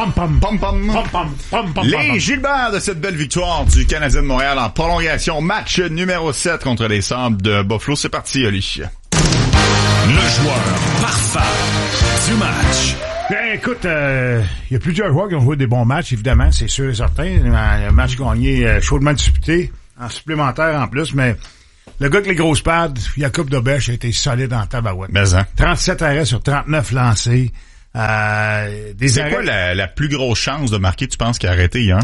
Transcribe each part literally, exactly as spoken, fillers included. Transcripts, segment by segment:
Pom, pom, Pom, pom. pom, pom, pom, pom, Les pom. Gilbert de cette belle victoire du Canadien de Montréal en prolongation. Match numéro sept contre les Sabres de Buffalo. C'est parti, Oli. Le joueur parfait du match. Ben, écoute, il euh, y a plusieurs joueurs qui ont joué des bons matchs, évidemment, c'est sûr et certain. Un match gagné, euh, chaudement disputé, en supplémentaire en plus, mais le gars avec les grosses pads, Jakub Dobeš, a été solide en tabarouette. Mais hein. trente-sept arrêts sur trente-neuf lancés. Euh, des C'est arrêts... quoi la, la plus grosse chance de marquer, tu penses, qu'il a arrêté hier?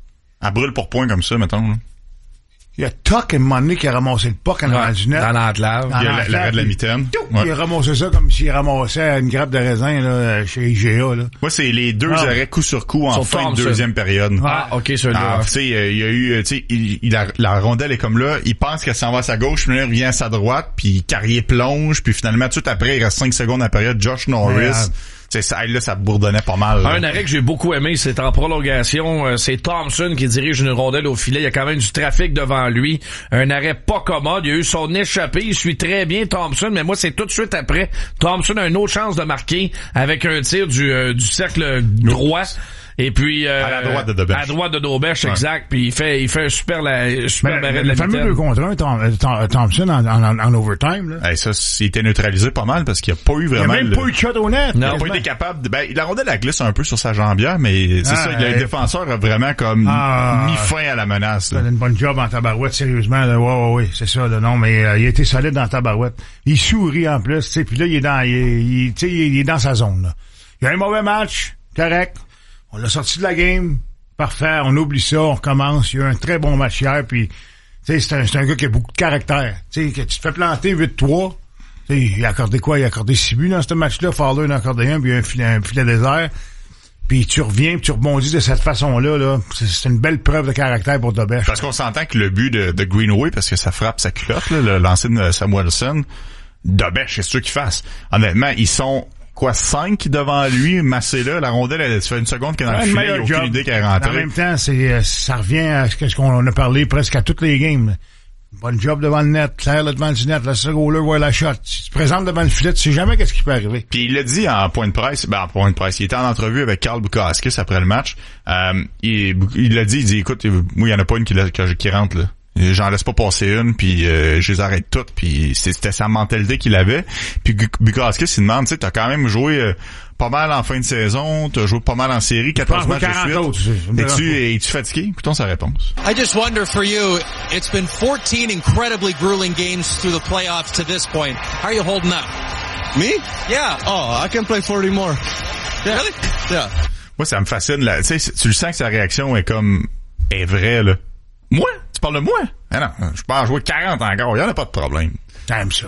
À brûle pour point comme ça, mettons. Là. Il y a Tuck, à un moment donné, qui a ramassé le puck en Ouais, avant du net. dans l'entlave. Dans Il y a l'entlave, l'arrêt de la puis mitaine. tout, Ouais. Il a ramassé ça comme s'il ramassait une grappe de raisin là, chez I G A. Là. Moi, c'est les deux Ah. arrêts coup sur coup en Sur fin de Thompson. deuxième période. Ah, ok, celui-là. Ah, tu sais, euh, il y a eu, tu sais, il, il a, la rondelle est comme là, il pense qu'elle s'en va à sa gauche, puis là, il revient à sa droite, puis Carrier plonge, puis finalement, tout après, il reste cinq secondes à la période, Josh Norris, Ouais, tu sais, ça, là, ça bourdonnait pas mal. Là. Un arrêt que j'ai beaucoup aimé, c'est en prolongation. Euh, c'est Thompson qui dirige une rondelle au filet. Il y a quand même du trafic devant lui. Un arrêt pas commode. Il a eu son échappée. Il suit très bien Thompson, mais moi, c'est tout de suite après. Thompson a une autre chance de marquer avec un tir du, euh, du cercle droit. Et puis euh, À la droite de Dobeš. À la droite de Dobeš, exact. Puis il fait il fait un super la super Mais, arrêt de le la fameux mitaine. deux contre un, Tom- Tom- Thompson en, en, en overtime. Là. Hey, ça, il était neutralisé pas mal parce qu'il n'y a pas eu Il n'y a vraiment... même le- pas eu de shot au net. Il a pas été capable de... Ben, la rondelle la glisse un peu sur sa jambière, mais c'est Ah, ça, le hey. défenseur a vraiment comme Ah. mis fin à la menace. Il Là. a une bonne job en tabarouette, sérieusement. Là. Ouais, ouais, ouais, c'est ça. Là, non, mais euh, il a été solide dans tabarouette. Il sourit en plus, tu sais. Puis là, il est dans, il, est- il, tu sais, il est dans sa zone. Là. Il a un mauvais match, correct. On l'a sorti de la game, parfait. On oublie ça, on recommence. Il a eu un très bon match hier. Puis, tu sais, c'est un, c'est un gars qui a beaucoup de caractère. Tu sais, que tu te fais planter huit trois. Tu sais, il a accordé quoi? Il a accordé six buts dans ce match-là. Fowler en a accordé un, puis il a un filet, un filet désert. Puis tu reviens, puis tu rebondis de cette façon-là. Là. C'est, c'est une belle preuve de caractère pour Dobeš. Parce qu'on s'entend que le but de, de Greenway, parce que ça frappe sa culotte, là, le lancer de Samuelson, Dobeš, c'est sûr qu'il fasse. Honnêtement, ils sont... Quoi, cinq devant lui, massé là, la rondelle, elle se fait une seconde qu'elle est dans Ouais, le le filet, il n'y a meilleur aucune job. idée qu'elle est En rentrée. même temps, c'est, euh, ça revient à ce qu'on a parlé presque à toutes les games. Bonne job devant le net, clair là devant le net, le second là, voir la shot. Si tu te présentes devant le filet, tu sais jamais qu'est-ce qui peut arriver. Puis il l'a dit en point de presse, ben en point de presse, il était en entrevue avec Carl Bukauskas après le match. Euh, il, il l'a dit, il dit, écoute, moi, il y en a pas une qui, qui, qui rentre là. J'en laisse pas passer une, puis euh, je les arrête toutes, puis c'était sa mentalité qu'il avait. Puis Bukauskas, il demande, tu sais, t'as quand même joué euh, pas mal en fin de saison, t'as joué pas mal en série, quatorze matchs de quarante suite. autres, c'est- Es-tu, es-tu fatigué? Écoutons sa réponse. I just wonder for you, it's been fourteen incredibly grueling games through the playoffs to this point. How are you holding up? Me? Yeah. Oh, I can play forty more. Yeah. Really? Yeah. Moi, ça me fascine, là. Tu sais, tu le sens que sa réaction est comme, est vraie, là. Moi? Tu parles de moi? Ah non, je peux en jouer quarante encore, il y en a pas de problème. J'aime ça.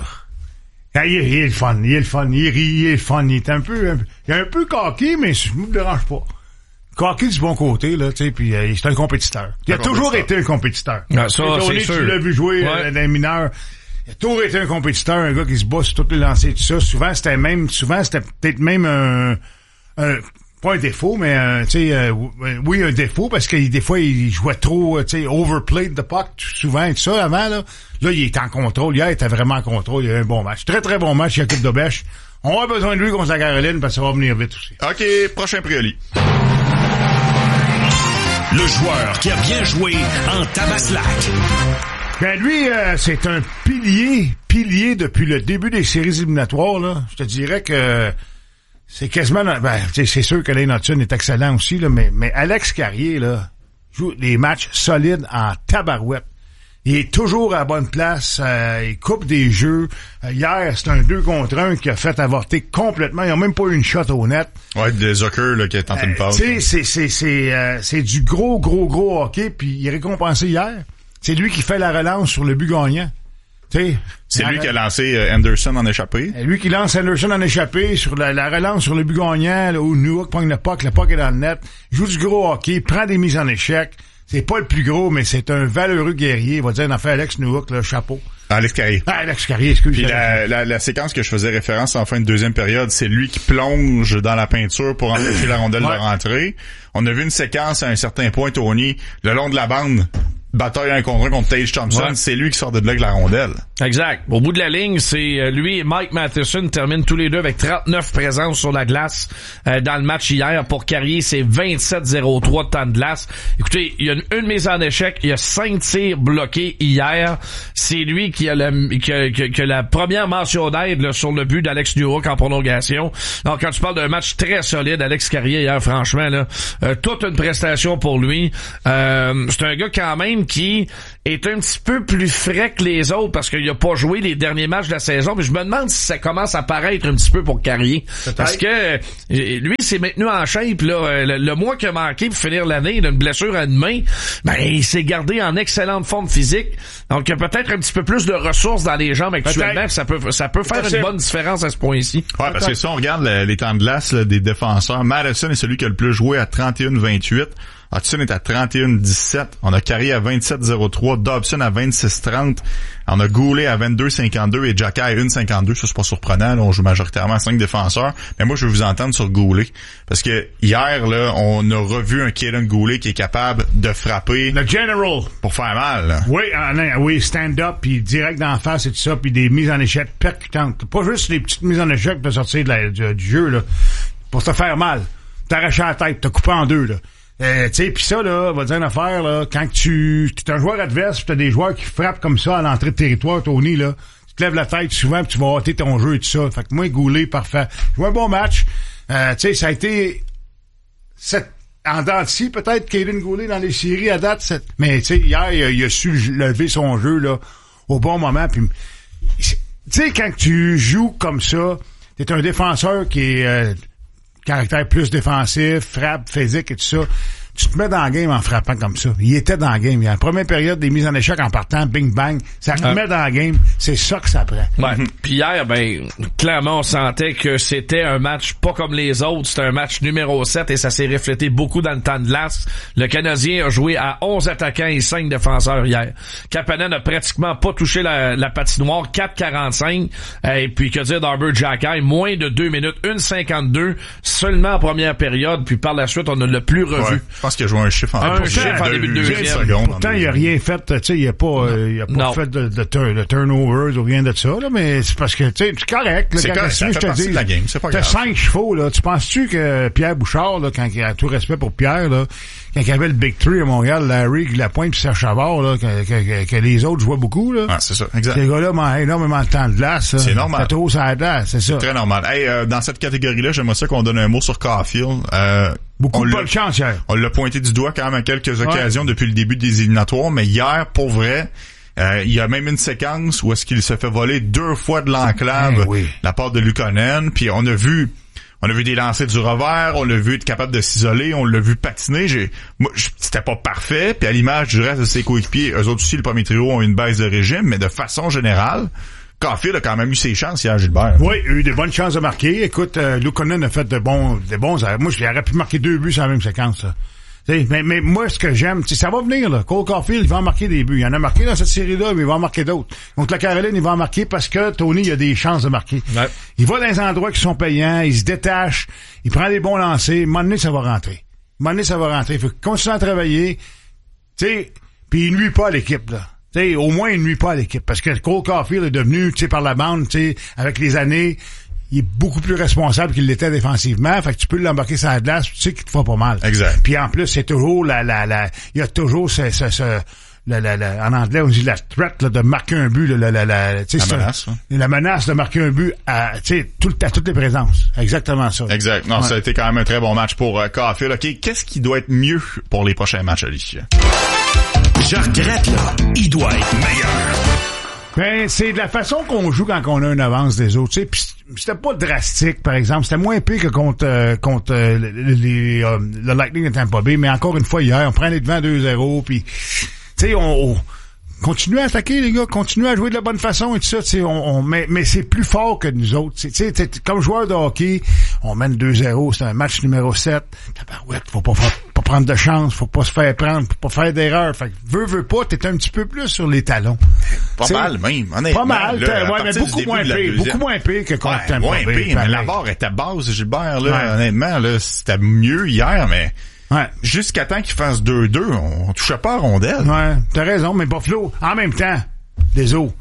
Ah, il, est, il est le fun, il est le fun, il rit, il est le fun, il est un peu, un, il est un peu coquille, mais ça me dérange pas. Coquille du bon côté, là, tu sais, puis euh, c'est un compétiteur. Il a Un toujours compétiteur. été un compétiteur. Ah, ça, Tony, c'est sûr. Tu l'as vu jouer Ouais. euh, dans les mineurs. Il a toujours été un compétiteur, un gars qui se bat sur tous les lancers, tout ça. Souvent, c'était même, souvent, c'était peut-être même un, un pas un défaut, mais euh, tu sais, euh, oui, un défaut, parce que des fois, il jouait trop, tu sais, overplayed the puck, souvent, et tout ça, avant, là. Là, il est en contrôle. Hier, il était vraiment en contrôle. Il a eu un bon match. Très, très bon match, Jakub Dobeš. On a besoin de lui contre la Caroline, parce que ça va venir vite aussi. OK, prochain prioli. Le joueur qui a bien joué en tabaslac. Ben lui, euh, c'est un pilier, pilier depuis le début des séries éliminatoires, là. Je te dirais que c'est quasiment... Ben, tu sais, c'est sûr que Lane Hudson est excellent aussi, là, mais, mais Alex Carrier, là, joue des matchs solides en tabarouette. Il est toujours à la bonne place, euh, il coupe des jeux. Euh, hier, c'est un deux contre un qui a fait avorter complètement. Ils n'ont même pas eu une shot au net. Ouais, de Zucker, là, qui a tenté une Euh, passe. tu sais, c'est, c'est, c'est, euh, c'est du gros, gros, gros hockey, puis il est récompensé hier. C'est lui qui fait la relance sur le but gagnant. Tu sais, C'est la- lui qui a lancé euh, Anderson en échappée. lui qui lance Anderson en échappée sur la, la relance sur le but gagnant, là, où Newhook pogne le puck, le puck est dans le net, il joue du gros hockey, prend des mises en échec. C'est pas le plus gros, mais c'est un valeureux guerrier. Il va dire, en fait, Alex Newhook, le chapeau. Alex Carrier. Ah, Alex Carrier, excuse. Puis la, la, la séquence que je faisais référence en fin de deuxième période, c'est lui qui plonge dans la peinture pour empêcher la rondelle Ouais. de rentrer. On a vu une séquence à un certain point, Tony, le long de la bande, bataille un contre un contre Tage Thompson, Ouais. c'est lui qui sort de là avec la rondelle. Exact. Au bout de la ligne, c'est euh, lui et Mike Matheson terminent tous les deux avec trente-neuf présences sur la glace euh, dans le match hier. Pour Carrier, c'est vingt-sept zéro trois de temps de glace. Écoutez, il y a une, une mise en échec, il y a cinq tirs bloqués hier. C'est lui qui a, le, qui a, qui a, qui a la première mention d'aide là, sur le but d'Alex Newhook en prolongation. Donc, quand tu parles d'un match très solide, Alex Carrier hier, franchement, là, euh, toute une prestation pour lui. Euh, c'est un gars quand même qui est un petit peu plus frais que les autres parce qu'il a pas joué les derniers matchs de la saison, mais je me demande si ça commence à paraître un petit peu pour Carrier. Peut-être. Parce que euh, lui, s'est maintenu en shape là, le, le mois qu'il a manqué pour finir l'année d'une blessure à une main, ben il s'est gardé en excellente forme physique. Donc il y a peut-être un petit peu plus de ressources dans les jambes actuellement, ça peut ça peut faire peut-être une bonne différence à ce point-ci. Ouais, parce que si on regarde le, les temps de glace là, des défenseurs, Madison est celui qui a le plus joué à trente et un vingt-huit. Hudson est à trente et un dix-sept. On a Carrier à vingt-sept zéro trois. Dobson à vingt-six trente. On a Goulet à vingt-deux cinquante-deux et Jacquet à un cinquante-deux. Ça, c'est pas surprenant. Là, on joue majoritairement à cinq défenseurs. Mais moi, je veux vous entendre sur Goulet. Parce que hier, là, on a revu un Kaden Goulet qui est capable de frapper. Le General. Pour faire mal. Là. Oui, euh, oui, stand-up, puis direct d'en face et tout ça, puis des mises en échec percutantes. Pas juste des petites mises en échec pour sortir de la, du, du jeu, là. Pour te faire mal. T'arracher la tête, t'as coupé en deux, là. Euh, tu sais, pis ça, là, va te dire une affaire, là, quand tu, t'es un joueur adverse pis t'as des joueurs qui frappent comme ça à l'entrée de territoire, Tony, là, tu te lèves la tête souvent pis tu vas hâter ton jeu et tout ça. Fait que moi, Goulet, parfait. Joué un bon match. Euh, tu sais, ça a été, cette, en dents de scie, peut-être, Kaden Goulet dans les séries à date, cette, mais tu sais, hier, il a, il a su lever son jeu, là, au bon moment pis, tu sais, quand tu joues comme ça, t'es un défenseur qui est, euh, caractère plus défensif, frappe, physique et tout ça, tu te mets dans le game en frappant comme ça. Il était dans le game. Il y a la première période des mises en échec en partant, bing bang, ça te ah. met dans le game. C'est ça que ça prend. Ouais. Puis hier, ben, clairement, on sentait que c'était un match pas comme les autres. C'était un match numéro sept et ça s'est reflété beaucoup dans le temps de glace. Le Canadien a joué à onze attaquants et cinq défenseurs hier. Kapanen n'a pratiquement pas touché la, la patinoire, quatre quarante-cinq. Et puis, que dire d'Arber Jacquet, moins de deux minutes, une cinquante-deux, seulement en première période. Puis par la suite, on ne l'a plus revu. Ouais. Je pense qu'il a joué un chiffre en, un chiffre en début de deuxième seconde. Pourtant, il a rien fait, tu sais, il a pas, euh, il a pas non. fait de, de, de, de turnovers ou rien de ça, là, mais c'est parce que, tu sais, c'est correct, là, c'est quand correct, ça fait partie de la game, c'est pas grave. T'as cinq chevaux, là. Tu penses-tu que Pierre Bouchard, là, quand il a tout respect pour Pierre, là, quand il y avait le Big Three à Montréal, Larry, Lapointe pis Serge Chavard, là, que, que, que les autres jouaient beaucoup, là. Ah, c'est ça, exact. Ces gars-là mangent énormément de temps de glace, ça. C'est normal. C'est trop sur la glace, c'est ça. C'est très normal. Hey, euh, dans cette catégorie-là, j'aimerais ça qu'on donne un mot sur Caulfield. Euh, Beaucoup de bonne chance hier. On l'a pointé du doigt quand même à quelques occasions ouais. depuis le début des éliminatoires, mais hier, pour vrai, euh, il y a même une séquence où est-ce qu'il se fait voler deux fois de l'enclave ben oui. la part de Luukkonen, puis on a vu on a vu des lancers du revers, on l'a vu être capable de s'isoler, on l'a vu patiner. J'ai, moi, c'était pas parfait, puis à l'image du reste de ses coéquipiers, eux autres aussi, le premier trio ont une baisse de régime, mais de façon générale, Caulfield a quand même eu ses chances hier, Gilbert. Oui, il a eu des bonnes chances de marquer. Écoute, euh, Luukkonen a fait de bons, des bons arrêts. Moi, j'aurais pu marquer deux buts sur la même séquence, là. Mais, mais moi, ce que j'aime, ça va venir, là. Cole Caulfield, il va en marquer des buts. Il en a marqué dans cette série-là, mais il va en marquer d'autres. Donc, la Caroline, il va en marquer parce que Tony, il a des chances de marquer. Ouais. Il va dans les endroits qui sont payants, il se détache, il prend des bons lancers. À un moment donné, ça va rentrer. À un moment donné, ça va rentrer. Il faut continuer à travailler. Tu sais, puis il nuit pas à l'équipe, là. T'sais, au moins, il nuit pas à l'équipe. Parce que Cole Caulfield est devenu, tu sais, par la bande, tu sais, avec les années, il est beaucoup plus responsable qu'il l'était défensivement. Fait que tu peux l'embarquer sur la glace, tu sais qu'il te fera pas mal. Exact. Puis en plus, c'est toujours la, la, la, il y a toujours ce, ce, ce la, la, la, en anglais, on dit la threat, là, de marquer un but, la, la, la, tu sais, la menace, hein. La menace de marquer un but à, tu sais, tout, à toutes les présences. Exactement ça. Exact. Non, ouais. Ça a été quand même un très bon match pour euh, Caulfield. OK. Qu'est-ce qui doit être mieux pour les prochains matchs, Alicia? Je regrette, là. Il doit être meilleur. Ben, c'est de la façon qu'on joue quand on a une avance des autres. Tu sais, pis c'était pas drastique, par exemple. C'était moins pire que contre euh, contre euh, les, euh, le Lightning de Tampa Bay. Mais encore une fois, hier, on prend les devants deux zéro. Puis, tu sais, on, on continue à attaquer, les gars. Continue à jouer de la bonne façon et tout ça. Tu sais, on, on, mais, mais c'est plus fort que nous autres. Tu sais, comme joueur de hockey, on mène deux zéro. C'est un match numéro sept. Tabarouette, faut pas faire... pas prendre de chance, faut pas se faire prendre, faut pas faire d'erreur. Fait que veux, veux pas, t'es un petit peu plus sur les talons. Pas T'sais, mal même, honnêtement. Pas mal, là, ouais, mais beaucoup moins pire, beaucoup moins pire que contre ouais, moins pire, mais la barre était basse, Gilbert, là, ouais. Honnêtement, là, c'était mieux hier, mais ouais. Jusqu'à temps qu'il fasse deux deux, on touchait pas à rondelle. Ouais, t'as raison, mais Buffalo, en même temps, les autres,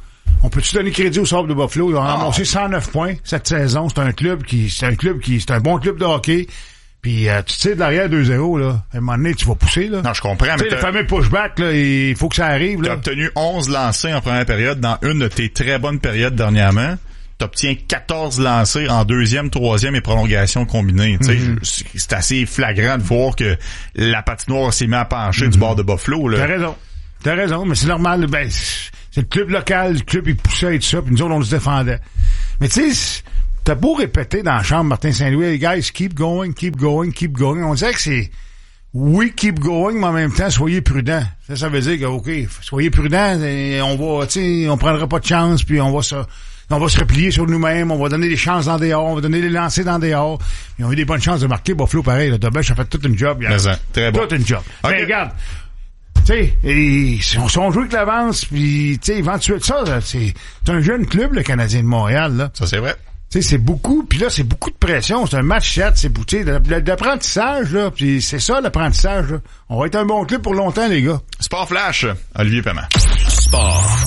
On peut-tu donner crédit au Sabres de Buffalo? Ils ont Ah. ramassé cent neuf points cette saison. C'est un club qui, c'est un club qui, c'est un bon club de hockey. Puis, euh, tu sais, de l'arrière deux zéro, là, à un moment donné, tu vas pousser, là. Non, je comprends, Tu mais sais, le t'as, fameux pushback, là, il faut que ça arrive, t'as là. obtenu onze lancés en première période dans une de tes très bonnes périodes dernièrement. T'obtiens quatorze lancés en deuxième, troisième et prolongation combinée. Tu sais, Mm-hmm. c'est, c'est assez flagrant de voir que la patinoire s'est mise à pencher du bord de Buffalo, là. T'as raison. T'as raison, mais c'est normal, ben, c'est le club local, le club, il poussait à être ça, puis nous autres, on se défendait. Mais tu sais, t'as beau répéter dans la chambre, Martin Saint-Louis, hey guys, keep going, keep going, keep going. On dirait que c'est, oui, keep going, mais en même temps, soyez prudents. Ça, ça veut dire que, OK, soyez prudents, et on va, tu sais, on prendra pas de chance, puis on va se, on va se replier sur nous-mêmes, on va donner des chances dans des dehors, on va donner des lancers dans des dehors. Ils ont eu des bonnes chances de marquer Buffalo, pareil, là. Dobbech a fait toute une job. Mais ça, très bon. Toute une job. OK. Mais regarde, tu sais, ils sont, sont joués avec l'avance, puis tu sais, éventuellement, ça, là, c'est, c'est un jeune club, le Canadien de Montréal, là. Ça, c'est vrai. Tu sais, c'est beaucoup, puis là, c'est beaucoup de pression. C'est un match sept, c'est tu sais, de, de, d'apprentissage, là. Puis c'est ça, l'apprentissage, là. On va être un bon club pour longtemps, les gars. Sport Flash, Olivier Paiement. Sport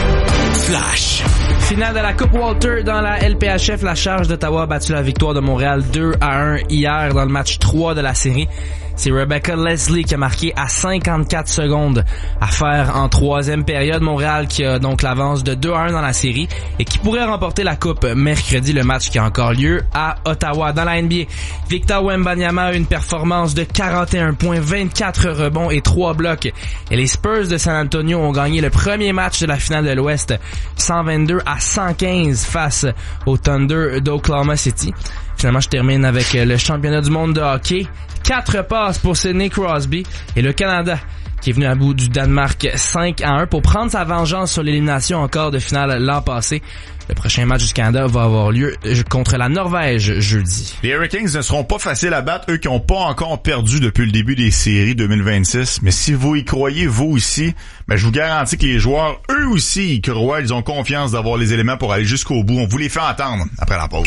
Flash. Finale de la Coupe Walter dans la L P H F. La Charge d'Ottawa a battu la victoire de Montréal deux à un hier dans le match trois de la série. C'est Rebecca Leslie qui a marqué à cinquante-quatre secondes à faire en troisième période. Montréal qui a donc l'avance de deux à un dans la série et qui pourrait remporter la Coupe mercredi, le match qui a encore lieu à Ottawa. Dans la N B A, Victor Wembanyama a une performance de quarante et un points, vingt-quatre rebonds et trois blocs. Et les Spurs de San Antonio ont gagné le premier match de la finale de l'Ouest, cent vingt-deux à cent quinze face au Thunder d'Oklahoma City. Finalement, je termine avec le championnat du monde de hockey. Quatre passes pour Sidney Crosby et le Canada qui est venu à bout du Danemark cinq à un pour prendre sa vengeance sur l'élimination encore de finale l'an passé. Le prochain match du Canada va avoir lieu contre la Norvège jeudi. Les Hurricanes ne seront pas faciles à battre, eux qui n'ont pas encore perdu depuis le début des séries deux mille vingt-six. Mais si vous y croyez, vous aussi, ben je vous garantis que les joueurs, eux aussi, y croient. Ils ont confiance d'avoir les éléments pour aller jusqu'au bout. On vous les fait entendre après la pause.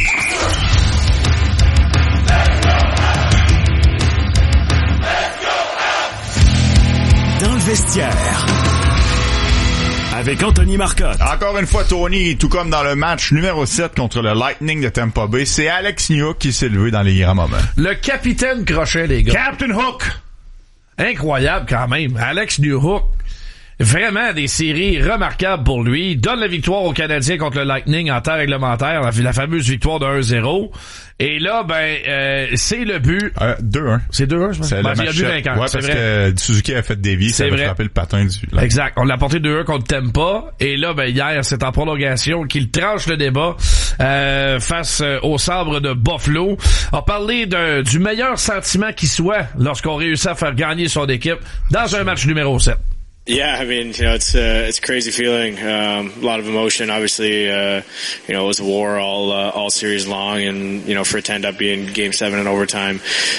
Dans le vestiaire. Avec Anthony Marcotte. Encore une fois, Tony, tout comme dans le match numéro sept contre le Lightning de Tampa Bay, c'est Alex Newhook qui s'est levé dans les grands moments. Le capitaine Crochet, les gars. Captain Hook! Incroyable quand même. Alex Newhook. Vraiment des séries remarquables pour lui. Il donne la victoire aux Canadiens contre le Lightning en temps réglementaire, la, la fameuse victoire de un zéro. Et là, ben, euh, c'est le but. Euh, deux un. C'est deux un, je pense. C'est Ben, le il y a match but sept. vainqueur, Ouais, c'est parce vrai. que Suzuki a fait dévier, ça C'est avait vrai. frappé le patin du... Là. Exact. On l'a porté deux un contre Tampa. Et là, ben, hier, c'est en prolongation qu'il tranche le débat euh, face euh, au sabre de Buffalo. On a parlé de, du meilleur sentiment qui soit lorsqu'on réussit à faire gagner son équipe dans un match numéro sept. Yeah, I mean, you know, it's a it's a crazy feeling. Um, a lot of emotion. Obviously, uh, you know, it was a war all uh, all series long, and you know, for it to end up being Game Seven in overtime,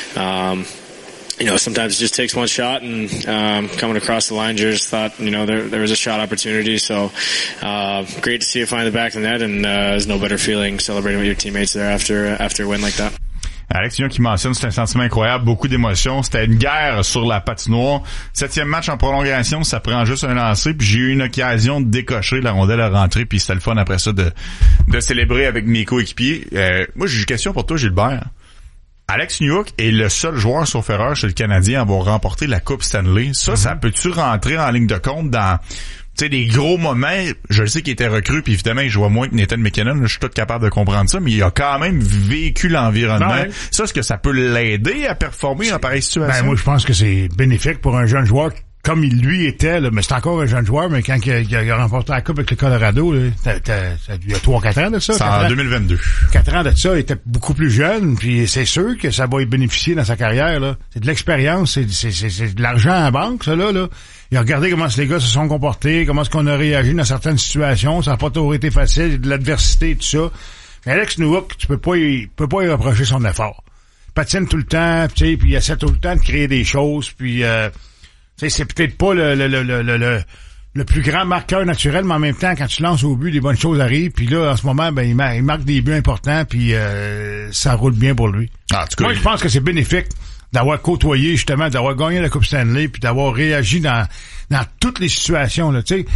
um, you know, sometimes it just takes one shot. And um, coming across the line, just thought, you know, there there was a shot opportunity. So uh, great to see it find the back of the net, and uh, there's no better feeling celebrating with your teammates there after after a win like that. Alex Newhook qui mentionne, c'est un sentiment incroyable, beaucoup d'émotions. C'était une guerre sur la patinoire. Septième match en prolongation, ça prend juste un lancer. Puis j'ai eu une occasion de décocher, la rondelle à rentrer. Puis c'était le fun après ça de, de célébrer avec mes coéquipiers. Euh, moi, j'ai une question pour toi, Gilbert. Alex Newhook est le seul joueur sauf erreur chez le Canadien à avoir remporté la Coupe Stanley. Ça, mm-hmm. ça peut-tu rentrer en ligne de compte dans... Tu sais, des gros moments, je le sais qu'il était recru, puis évidemment, il jouait moins que Nathan McKinnon, là, je suis tout capable de comprendre ça, mais il a quand même vécu l'environnement. Ouais. Ça, est-ce que ça peut l'aider à performer en pareille situation? Ben, moi, je pense que c'est bénéfique pour un jeune joueur comme il lui était, là, mais c'est encore un jeune joueur, mais quand il a, il a remporté la Coupe avec le Colorado, là, t'as, t'as, ça il y a trois quatre ans de ça. C'est en deux mille vingt-deux. quatre ans de ça, il était beaucoup plus jeune, puis c'est sûr que ça va y bénéficier dans sa carrière, là. C'est de l'expérience, c'est, c'est, c'est, c'est de l'argent en banque, ça, là, là. Il a regardé comment les gars se sont comportés, comment est-ce qu'on a réagi dans certaines situations, ça n'a pas toujours été facile, de l'adversité, tout ça. Mais Alex Newhook, tu peux pas y, peux pas y reprocher son effort. Il patine tout le temps, tu sais, puis il essaie tout le temps de créer des choses, puis euh, tu sais, c'est peut-être pas le, le, le, le, le, le plus grand marqueur naturel, mais en même temps, quand tu lances au but, des bonnes choses arrivent, puis là, en ce moment, ben il, mar- il marque des buts importants, puis euh, ça roule bien pour lui. Ah, en tout cas, moi, je pense que c'est bénéfique d'avoir côtoyé, justement, d'avoir gagné la Coupe Stanley, puis d'avoir réagi dans dans toutes les situations, là, tu sais.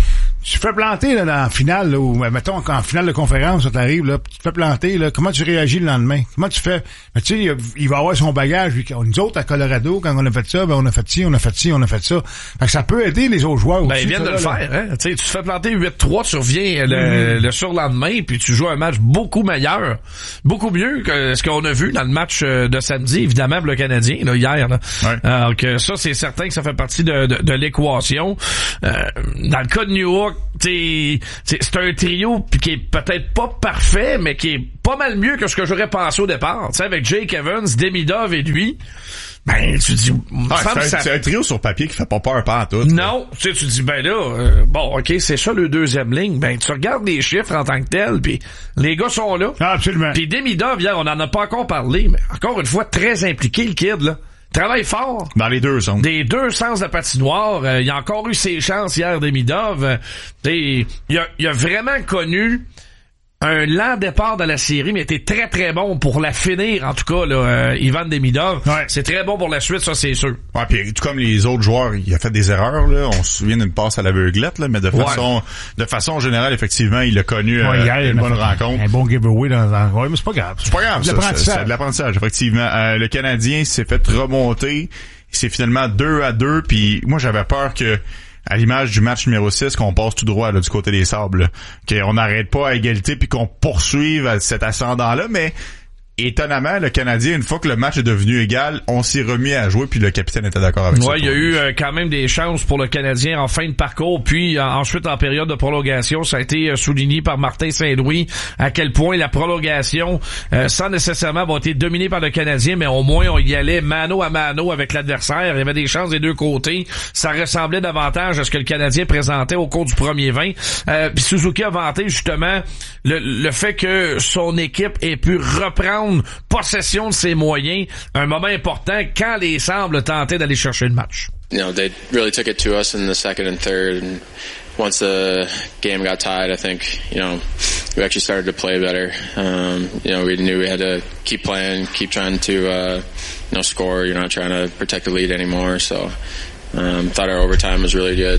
tu te fais planter là, dans la finale, là, ou mettons qu'en finale de conférence, ça t'arrive, là, tu te fais planter, là, comment tu réagis le lendemain? Comment tu fais? Mais tu sais, il, il va avoir son bagage. Lui, nous autres, à Colorado, quand on a fait ça, ben on a fait ci, on a fait ci, on a fait ça. Fait que ça peut aider les autres joueurs aussi. Ben, ils viennent ça, de le là, faire, hein. Tu sais, tu te fais planter huit trois, tu reviens le, mm-hmm. le surlendemain, puis tu joues un match beaucoup meilleur, beaucoup mieux que ce qu'on a vu dans le match de samedi, évidemment, pour le Canadien, là, hier, là. Ouais. Alors que ça, c'est certain que ça fait partie de, de, de l'équation. Euh, dans le cas de New York, t'sais, t'sais, c'est un trio qui est peut-être pas parfait, mais qui est pas mal mieux que ce que j'aurais pensé au départ. T'sais, avec Jake Evans, Demidov et lui, ben tu dis... Ah, c'est, un, ça... c'est un trio sur papier qui fait pas peur pas à tout. Non, tu sais, tu dis, ben là, euh, bon, OK, c'est ça le deuxième ligne. Ben, tu regardes les chiffres en tant que tel, puis les gars sont là. Ah, absolument. Puis Demidov, hier, on en a pas encore parlé, mais encore une fois, très impliqué, le kid, là. Travaille fort. Dans les deux sens. Des deux sens de patinoire. Euh, il a encore eu ses chances hier, Demidov. Euh, il, a, il a vraiment connu un lent départ dans la série, mais était très très bon pour la finir, en tout cas, là, euh, Ivan Demidov. Ouais. C'est très bon pour la suite, ça c'est sûr. Ouais, puis tout comme les autres joueurs, il a fait des erreurs, là. On se souvient d'une passe à l'aveuglette, là, mais de façon, ouais. de façon générale, effectivement, il a connu ouais, euh, hier, une bonne rencontre. Un bon giveaway dans, dans... Ouais, mais c'est pas grave. C'est pas grave, c'est ça. C'est, c'est de l'apprentissage, effectivement. Euh, le Canadien s'est fait remonter. C'est finalement deux à deux, puis moi, j'avais peur que, à l'image du match numéro six, qu'on passe tout droit là, du côté des Sables, là, qu'on n'arrête pas à égalité puis qu'on poursuive cet ascendant-là, mais étonnamment, le Canadien, une fois que le match est devenu égal, on s'est remis à jouer puis le capitaine était d'accord avec ça. Ouais, il y a eu euh, quand même des chances pour le Canadien en fin de parcours, puis euh, ensuite en période de prolongation, ça a été euh, souligné par Martin Saint-Louis à quel point la prolongation, euh, sans nécessairement avoir été dominée par le Canadien, mais au moins on y allait mano à mano avec l'adversaire. Il y avait des chances des deux côtés. Ça ressemblait davantage à ce que le Canadien présentait au cours du premier vingt. Euh, puis Suzuki a vanté justement le, le fait que son équipe ait pu reprendre possession de ses moyens, un moment important quand les Sables tentaient d'aller chercher le match. You know, they really took it to us in the second and third, and once the game got tied, I think, you know, we actually started to play better. Um, you know, we knew we had to keep playing, keep trying to, uh, you know, score. You're not trying to protect the lead anymore, so um, thought our overtime was really good.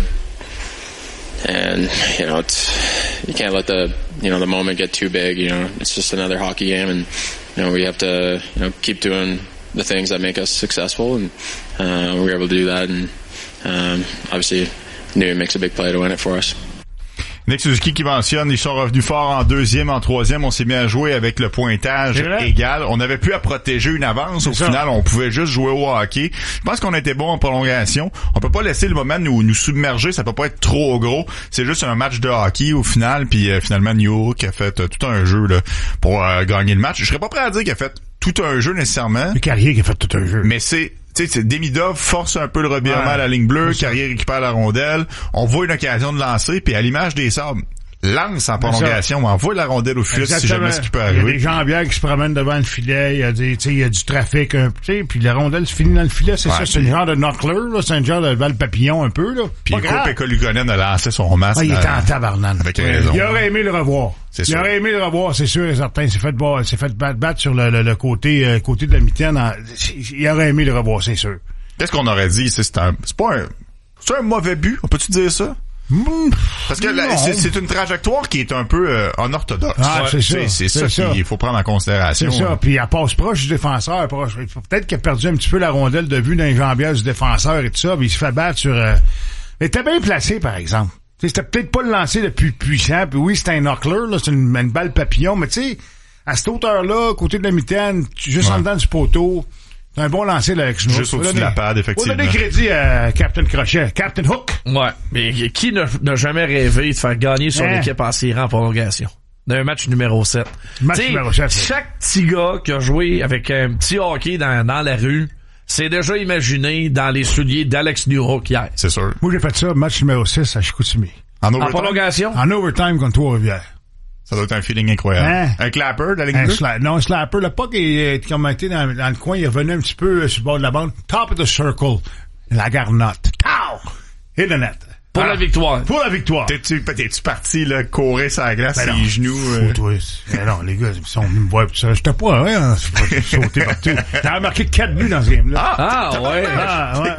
And, you know, it's, you can't let the, you know, the moment get too big, you know, it's just another hockey game, and, you know, we have to, you know, keep doing the things that make us successful, and uh, we were able to do that, and um, obviously New makes a big play to win it for us. Nick Suzuki qui mentionne, ils sont revenus forts en deuxième, en troisième, on s'est mis à jouer avec le pointage égal. On n'avait plus à protéger une avance. C'est Au ça. final, on pouvait juste jouer au hockey. Je pense qu'on était bon en prolongation. On peut pas laisser le moment nous, nous submerger, ça peut pas être trop gros. C'est juste un match de hockey au final, puis euh, finalement New York a fait euh, tout un jeu là pour euh, gagner le match. Je serais pas prêt à dire qu'il a fait tout un jeu nécessairement. Le Carrier qui a fait tout un jeu. Mais c'est tu sais, Demidov force un peu le revirement ouais, à la ligne bleue, Carrier récupère la rondelle, on voit une occasion de lancer, puis à l'image des Sables, lance en prolongation, on envoie la rondelle au fuite si jamais ce qui peut arriver. Il y a des jambières qui se promènent devant le filet, il y a des, tu sais, il y a du trafic, tu sais, puis la rondelle se finit dans le filet, c'est ouais, ça, c'est un genre de knuckler, là, c'est un genre de balle papillon un peu, là. Puis Pekka Luukkonen a lancé son masque. Ah, il était en tabarnane. Avec raison. Il aurait aimé le revoir. C'est il sûr. aurait aimé le revoir, c'est sûr et certain. Il s'est fait battre, s'est fait battre, battre sur le, le, le côté, euh, côté de la mitaine. En, il aurait aimé le revoir, c'est sûr. Qu'est-ce qu'on aurait dit? C'est, c'est, un, c'est pas un... C'est un mauvais but? On peut-tu dire ça? Mmh, Parce que là, c'est, c'est une trajectoire qui est un peu euh, anorthodoxe. Ah, c'est, c'est, ça, c'est, c'est ça, ça qu'il faut prendre en considération. C'est ça. Hein. Puis elle passe proche du défenseur. Proche. Peut-être qu'il a perdu un petit peu la rondelle de vue dans les jambières du défenseur et tout ça. Mais il se fait battre sur... Euh... Mais t'es bien placé, par exemple. T'sais, c'était peut-être pas le lancer le plus puissant. Puis oui, c'était un knuckler, là, c'est une, une balle papillon. Mais tu sais, à cette hauteur-là, côté de la mitaine, juste ouais. en dedans du poteau... C'est un bon lancer, là, avec Juste au-dessus de la pad, effectivement. On a donné crédit à Captain Crochet. Captain Hook. Ouais. Mais qui n'a, n'a jamais rêvé de faire gagner son hein? équipe en série en prolongation? D'un match numéro sept. Match T'sais, numéro sept. Chaque petit gars qui a joué avec un petit hockey dans, dans la rue, c'est déjà imaginé dans les souliers d'Alex Newhook hier. C'est sûr. Moi, j'ai fait ça, match numéro six à Chicoutimi. En, en prolongation? En overtime contre Trois-Rivières. Ça doit être un feeling incroyable. Hein? Un clapper de la ligne bleue? Sla- non, un slapper. Le puck est, comme été dans, dans le coin, il est revenu un petit peu sur le bord de la bande. Top of the circle. La garnotte. Pow! Et le net. Pour ah, la victoire. Pour la victoire. T'es-tu, t'es-tu parti, là, courir sur la glace, ben les genoux? Euh... Toi, ben non, les gars, ils sont venus me voir, pis ça, j'étais pas, hein, sauter partout. T'as remarqué quatre buts dans ce game-là. Ah, ah ouais. Ah, ouais, ouais.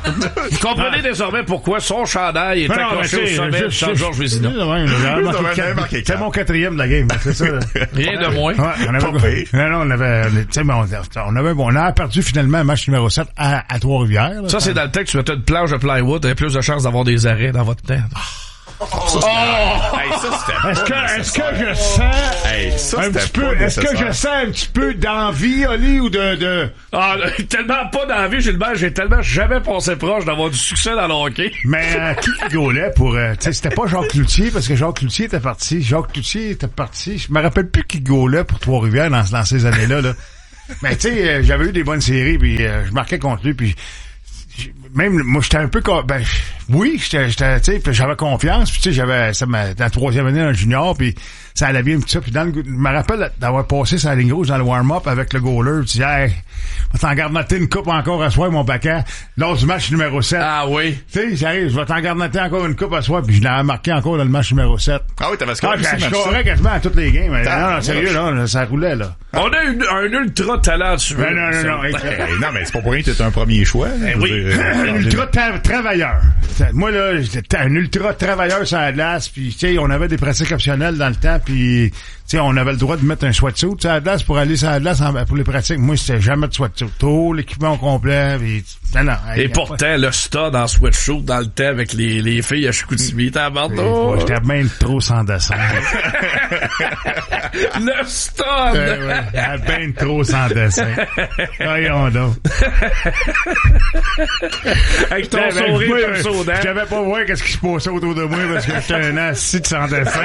Vous comprenez désormais pourquoi son chandail est Non, non, accroché mais au c'est- sommet c'est- de c'est- Georges Vézina. c'est- ouais, j'ai Juste marqué devant- quatre- marqué C'est quatre. mon quatrième de la game, c'est ça. là. Rien de moins. Ouais, on avait, Pas pire. non, non, on avait, tu sais, mais on, on avait, on a perdu finalement un match numéro sept à, à Trois-Rivières. là. Ça, c'est dans le temps que tu mettais une planche de plywood, t'avais plus de chances d'avoir des arrêts dans votre tête. Hey, ça, c'était Est-ce pas que, est-ce que nécessaire. je sens Hey, ça, un c'était petit peu, pas est-ce que je nécessaire. sens un petit peu d'envie, Oli, ou de, de, Ah, tellement pas d'envie, Gilbert, j'ai tellement jamais passé proche d'avoir du succès dans le hockey. mais, euh, qui qui gaulait pour, euh, tu sais, c'était pas Jacques Cloutier, parce que Jacques Cloutier était parti. Jacques Cloutier était parti. Je me rappelle plus qui gaulait pour Trois-Rivières dans, dans ces années-là, là. Mais tu sais, euh, j'avais eu des bonnes séries, puis euh, je marquais contre lui, puis j- même moi j'étais un peu co- ben oui, j'étais j'étais tu sais, puis j'avais confiance, puis tu sais j'avais ça m'a dans la troisième année dans le junior, puis ça allait bien tout ça, puis dans le je me rappelle d'avoir passé sa ligne rouge dans le warm-up avec le goaler, tu dis hey, je vais t'en garnoter une coupe encore à soir mon paquet lors du match numéro sept. Ah oui. Tu sais, j'arrive, je vais t'en garnoter encore une coupe à soir, puis je l'avais marqué encore dans le match numéro sept. Ah oui, t'avais Ah, scoré je aussi, je match scorais ça. quasiment à toutes les games. mais Ah, non, non, sérieux, là, ça roulait, là. On a une, un ultra talent dessus. Non, non, non, non. hey, Hey, non, mais c'est pas pour rien que t'es un premier choix. Ben Je oui. veux dire, un euh, ultra tra- travailleur. Moi, là, j'étais un ultra travailleur sur la glace, puis tu sais, on avait des pratiques optionnelles dans le temps, puis tu sais, on avait le droit de mettre un sweatsuit sur la glace pour aller sur la glace en- pour les pratiques. Moi, c'était jamais de sweatsuit. Tout l'équipement au complet, puis non, non. hey, Et pourtant, le stud en sweatshirt dans le temps avec les, les filles à Chicoutimi, t'as pas- abandonné. Ouais, j'étais même trop sans dessin. Le stud! Euh, ouais, j'étais ben trop sans dessin. Voyons donc. Avec ton J'avais- sourire moi, comme soda. Je savais pas voir qu'est-ce qui se passait autour de moi parce que j'étais un assis de sans dessin.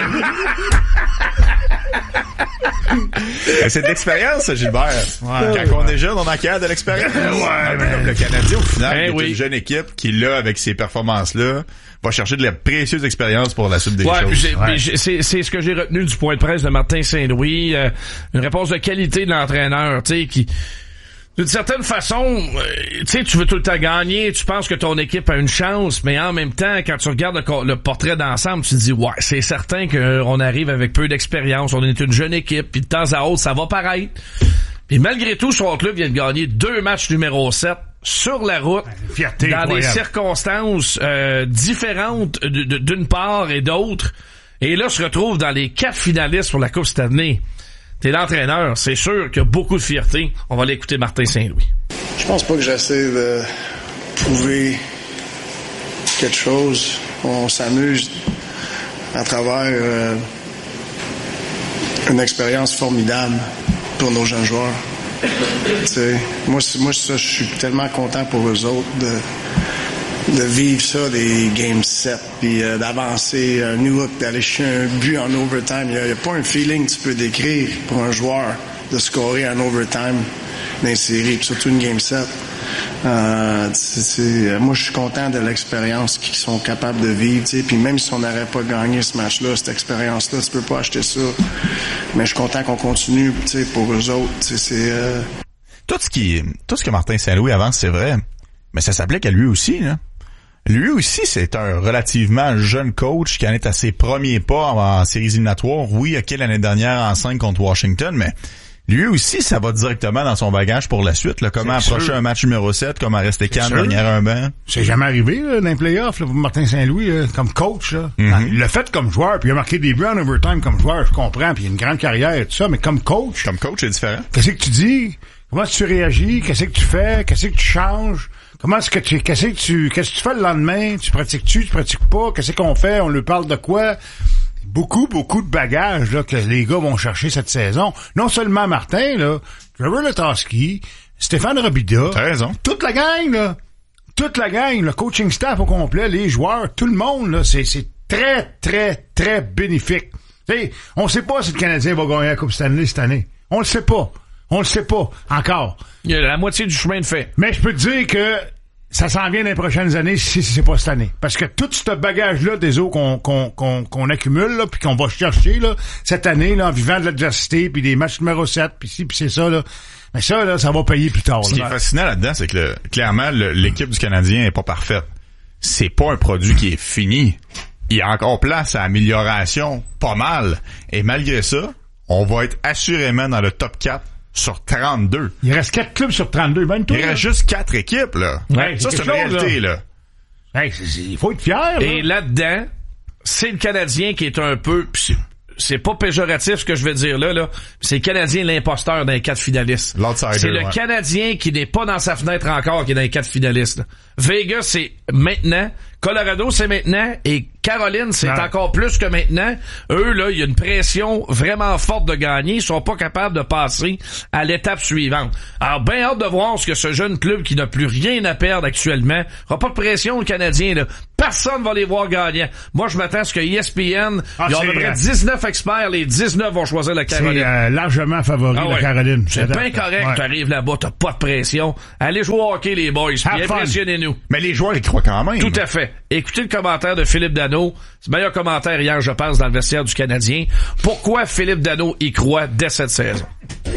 Mais c'est de l'expérience, ça, Gilbert. Ouais. Quand on est jeune, on acquiert de l'expérience. Ouais, Un peu mais- comme le Canadien, au final, Ben qui est oui. une jeune équipe qui, là, avec ces performances-là, va chercher de la précieuse expérience pour la suite des Ouais, puis choses. j'ai- puis j'ai- c'est c'est ce que j'ai retenu du point de presse de Martin Saint-Louis, euh, une réponse de qualité de l'entraîneur, tu sais, qui d'une certaine façon, euh, tu sais, tu veux tout le temps gagner, tu penses que ton équipe a une chance, mais en même temps, quand tu regardes le, co- le portrait d'ensemble, tu te dis, ouais, c'est certain qu'on arrive avec peu d'expérience, on est une jeune équipe, puis de temps à autre, ça va paraître. Puis malgré tout, son club vient de gagner deux matchs numéro sept sur la route, Fierté dans des incroyable. circonstances euh, différentes de- de- d'une part et d'autre, et là se retrouve dans les quatre finalistes pour la Coupe Stanley. T'es l'entraîneur, c'est sûr qu'il y a beaucoup de fierté. On va l'écouter Martin Saint-Louis. Je pense pas que j'essaie de prouver quelque chose. On s'amuse à travers euh, une expérience formidable pour nos jeunes joueurs. Tu sais, moi, c'est- moi, ça, je suis tellement content pour eux autres de, de vivre ça, des Game sept, puis euh, d'avancer un new look, d'aller chercher un but en overtime. Il n'y a, il y a pas un feeling que tu peux décrire pour un joueur de scorer en overtime dans les séries, puis surtout une Game sept. Euh, c'est, c'est, moi, je suis content de l'expérience qu'ils sont capables de vivre. Tu sais, puis même si on n'aurait pas gagné ce match-là, cette expérience-là, tu peux pas acheter ça. Mais je suis content qu'on continue, tu sais, pour eux autres. Tu sais, c'est... Euh... Tout ce qui, tout ce que Martin Saint-Louis avance, c'est vrai. Mais ça s'applique à lui aussi, là. Lui aussi, c'est un relativement jeune coach qui en est à ses premiers pas en, en séries éliminatoires. Oui, ok, l'année dernière en cinq contre Washington, mais lui aussi, ça va directement dans son bagage pour la suite. Là. Comment C'est approcher sûr. un match numéro sept, comment rester calme sûr. derrière un banc. C'est jamais arrivé là, dans les playoffs là, pour Martin Saint-Louis là, comme coach. Là. Mhm. Il l'a fait comme joueur, puis il a marqué des buts en overtime comme joueur, je comprends, puis il a une grande carrière et tout ça, mais comme coach, Comme coach, c'est différent. qu'est-ce que tu dis? Comment tu réagis? Qu'est-ce que tu fais? Qu'est-ce que tu changes? Comment est-ce que tu, qu'est-ce que tu, qu'est-ce que tu fais le lendemain? Tu pratiques-tu? Tu pratiques pas? Qu'est-ce qu'on fait? On lui parle de quoi? Beaucoup, beaucoup de bagages, là, que les gars vont chercher cette saison. Non seulement Martin, là, Trevor Letowski, Stéphane Robida. T'as raison. Toute la gang, là. Toute la gang, le coaching staff au complet, les joueurs, tout le monde, là, c'est, c'est très, très, très bénéfique. T'sais, on sait pas si le Canadien va gagner la Coupe Stanley cette année. On le sait pas. On le sait pas. Encore. Il y a la moitié du chemin de fait. Mais je peux te dire que ça s'en vient dans les prochaines années si, si c'est pas cette année. Parce que tout ce bagage-là des eaux qu'on, qu'on, qu'on, qu'on accumule, là, puis qu'on va chercher, là, cette année, là, en vivant de l'adversité, puis des matchs numéro sept, puis ci, puis c'est ça, là. Mais ça, là, ça va payer plus tard, Ce qui est là. fascinant là-dedans, c'est que le- clairement, le- l'équipe du Canadien est pas parfaite. C'est pas un produit qui est fini. Il y a encore place à amélioration, pas mal. Et malgré ça, on va être assurément dans le top quatre sur trente-deux. Il reste quatre clubs sur trente-deux. Ben, toi, il là. reste juste quatre équipes, là. Ouais, ça, c'est c'est une quelque chose, réalité, là. Hey, c'est, c'est, il faut être fier, là. Et là-dedans, c'est le Canadien qui est un peu... C'est, c'est pas péjoratif ce que je vais dire là, là. C'est le Canadien l'imposteur dans les quatre finalistes. L'outsider, c'est le ouais. Canadien qui n'est pas dans sa fenêtre encore qui est dans les quatre finalistes. Là. Vegas, c'est maintenant. Colorado, c'est maintenant. Et Caroline, c'est ouais. encore plus que maintenant. Eux, là, il y a une pression vraiment forte de gagner. Ils sont pas capables de passer à l'étape suivante. Alors, bien hâte de voir ce que ce jeune club qui n'a plus rien à perdre actuellement. Il n'y aura pas de pression, le Canadien, là. Personne va les voir gagnant. Moi, je m'attends à ce que E S P N, ah, il y a à peu près dix-neuf experts, les dix-neuf vont choisir la Caroline. C'est euh, largement favori, ah ouais. la Caroline. C'est bien correct, ouais. t'arrives là-bas, t'as pas de pression. Allez jouer au hockey, les boys, puis impressionnez-nous. Mais les joueurs, ils croient quand même. Tout à fait. Écoutez le commentaire de Philippe Danault. C'est le meilleur commentaire hier, je pense, dans le vestiaire du Canadien. Pourquoi Philippe Danault y croit dès cette saison?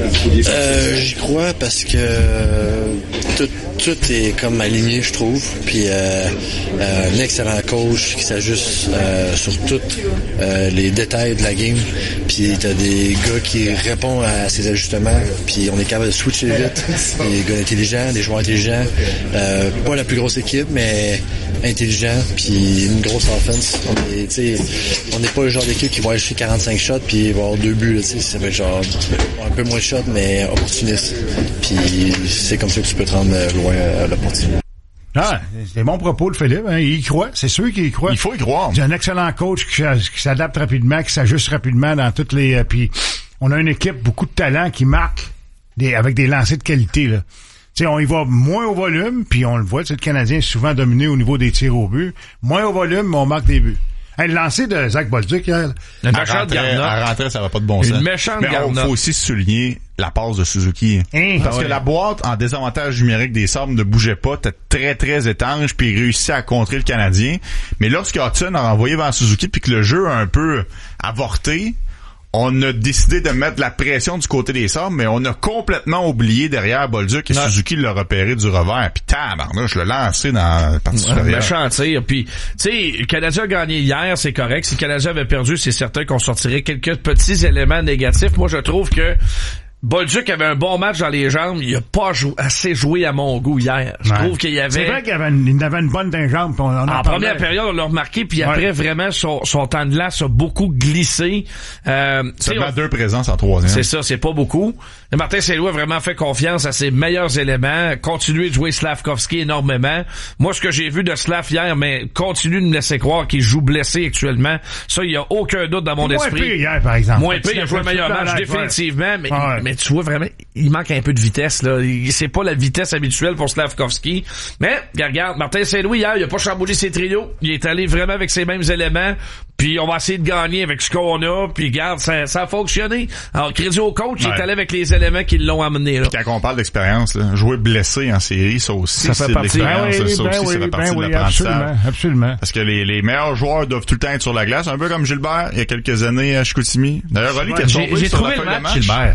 Euh, j'y crois parce que euh, tout, tout est comme aligné, je trouve. Puis euh, euh, un excellent coach qui s'ajuste euh, sur tous euh, les détails de la game. Puis t'as des gars qui répondent à ces ajustements. Puis on est capable de switcher vite. Des gars intelligents, des joueurs intelligents. Euh, pas la plus grosse équipe, mais intelligent. Puis une grosse offense. On est, t'sais, on n'est pas le genre d'équipe qui va aller chercher quarante-cinq shots puis va avoir deux buts. Là, t'sais, ça va être genre un peu moins de shots, mais opportuniste. Puis c'est comme ça que tu peux te rendre loin à l'opportunité. Ah, c'est bon propos de Philippe. Hein. Il y croit. C'est sûr qu'il y croit. Il faut y croire. C'est un excellent coach qui, qui s'adapte rapidement, qui s'ajuste rapidement dans toutes les... Euh, puis on a une équipe, beaucoup de talent qui marque des, avec des lancers de qualité. Là. T'sais, on y va moins au volume, puis on le voit, le Canadien est souvent dominé au niveau des tirs au but. Moins au volume, mais on marque des buts. Hey, le lancer de Zach Bolduc hier. Une méchante garnotte. À rentrer, ça va pas de bon sens. Une méchante mais garnotte. Il faut aussi souligner la passe de Suzuki. Hein? Parce Ah ouais. que la boîte en désavantage numérique des Sabres ne bougeait pas, était très très étanche, puis il réussit à contrer le Canadien. Mais lorsque Hudson a renvoyé vers Suzuki, puis que le jeu a un peu avorté, on a décidé de mettre la pression du côté des Sabres, mais on a complètement oublié derrière Bolduc et ouais. Suzuki l'a repéré du revers. Puis tabarnouche, je l'ai lancé dans la partie supérieure. Méchant tir. Puis, tu sais, le Canadien a gagné hier, c'est correct. Si le Canadien avait perdu, c'est certain qu'on sortirait quelques petits éléments négatifs. Moi, je trouve que Bolduc avait un bon match dans les jambes. Il a pas jou- assez joué à mon goût hier. Je ouais. trouve qu'il y avait... C'est vrai qu'il avait une, il avait une bonne dans les jambes. On en en première période, on l'a remarqué. Puis ouais. après, vraiment, son, son temps de glace a beaucoup glissé. Euh, Seulement on... deux présences en troisième. C'est ça, c'est pas beaucoup. Et Martin Saint-Louis a vraiment fait confiance à ses meilleurs éléments. Continuer de jouer Slavkovski énormément. Moi, ce que j'ai vu de Slav hier, mais continue de me laisser croire qu'il joue blessé actuellement. Ça, il y a aucun doute dans mon moins esprit. Moins pire hier, par exemple. Moins pire, il a joué le meilleur match, définitivement. Mais, ouais. mais tu vois vraiment, il manque un peu de vitesse, là. C'est pas la vitesse habituelle pour Slavkovski. Mais, regarde, Martin Saint-Louis, hier, il a pas chamboulé ses trios. Il est allé vraiment avec ses mêmes éléments. Puis on va essayer de gagner avec ce qu'on a. Puis regarde, ça, ça a fonctionné. Alors, crédit au coach, ouais. il est allé avec les éléments qui l'ont amené, là. Puis quand on parle d'expérience, là, jouer blessé en série, ça aussi, ça fait c'est partie. de l'expérience. Ben oui, ça ben aussi, oui, c'est la partie ben de oui, l'apprentissage. absolument, absolument. Parce que les, les meilleurs joueurs doivent tout le temps être sur la glace, un peu comme Gilbert, il y a quelques années à Chicoutimi. D'ailleurs, Rolly, ouais, qui a j'ai, j'ai sur trouvé la le match, match. Gilbert.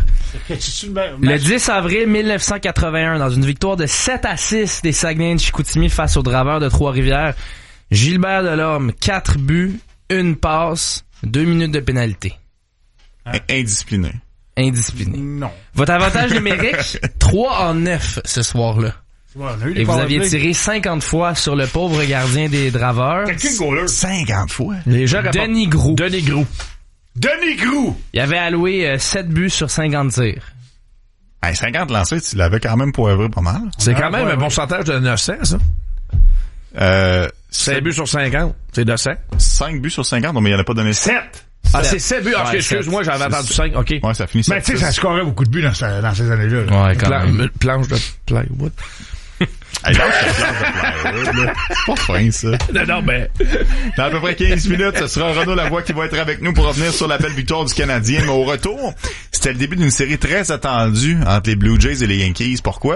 Le, le dix avril mille neuf cent quatre-vingt-un, dans une victoire de sept à six des Saguenayens de Chicoutimi face aux Draveurs de Trois-Rivières, Gilbert Delorme, quatre buts, une passe, deux minutes de pénalité. Hein? Indiscipliné. Indiscipliné. Non. Votre avantage numérique, trois en neuf ce soir-là. Ouais, et vous aviez tiré cinquante fois sur le pauvre gardien des Draveurs. Quel goaler? cinquante fois. Les gens Denis Groux. Denis Groux. Denis Groux! Il avait alloué euh, sept buts sur cinquante tirs. Hey, cinquante lancés, tu l'avais quand même poivré pas mal. C'est quand même un pourcentage de neuf cents, ça. Euh, cinq buts sur cinquante. C'est de cent. cinq buts sur cinquante, mais il n'y en a pas donné sept. Ah, c'est sept buts. Ok, excuse-moi, j'avais entendu cinq. OK. Ouais, ça finit. Mais tu sais, ça scorait beaucoup de buts dans, ce, dans ces années-là. Là. Ouais, quand Plan- même. Planche de plywood. Hey, lâche ta planche de plywood, là. C'est pas fin, ça. Non, non, ben. Dans à peu près quinze minutes, ce sera Renaud Lavoie qui va être avec nous pour revenir sur la belle victoire du Canadien. Mais au retour, c'était le début d'une série très attendue entre les Blue Jays et les Yankees. Pourquoi?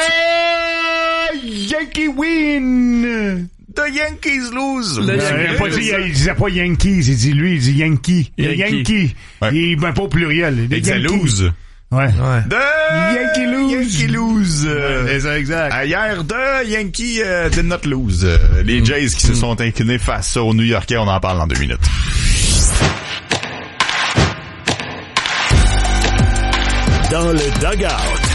The Yankee win! The Yankees lose! Le euh, il, pas dit, il disait pas Yankees, il dit lui, il dit Yankee. Yankee. Yankee. Ouais. Il est ben pas au pluriel. Il disait lose. Ouais. ouais. The Yankee lose. Yankee lose. Euh, ouais, c'est exact. Euh, hier, The Yankee uh, did not lose. Euh, les Jays qui se sont inclinés face aux New Yorkais, on en parle dans deux minutes. dans le dugout.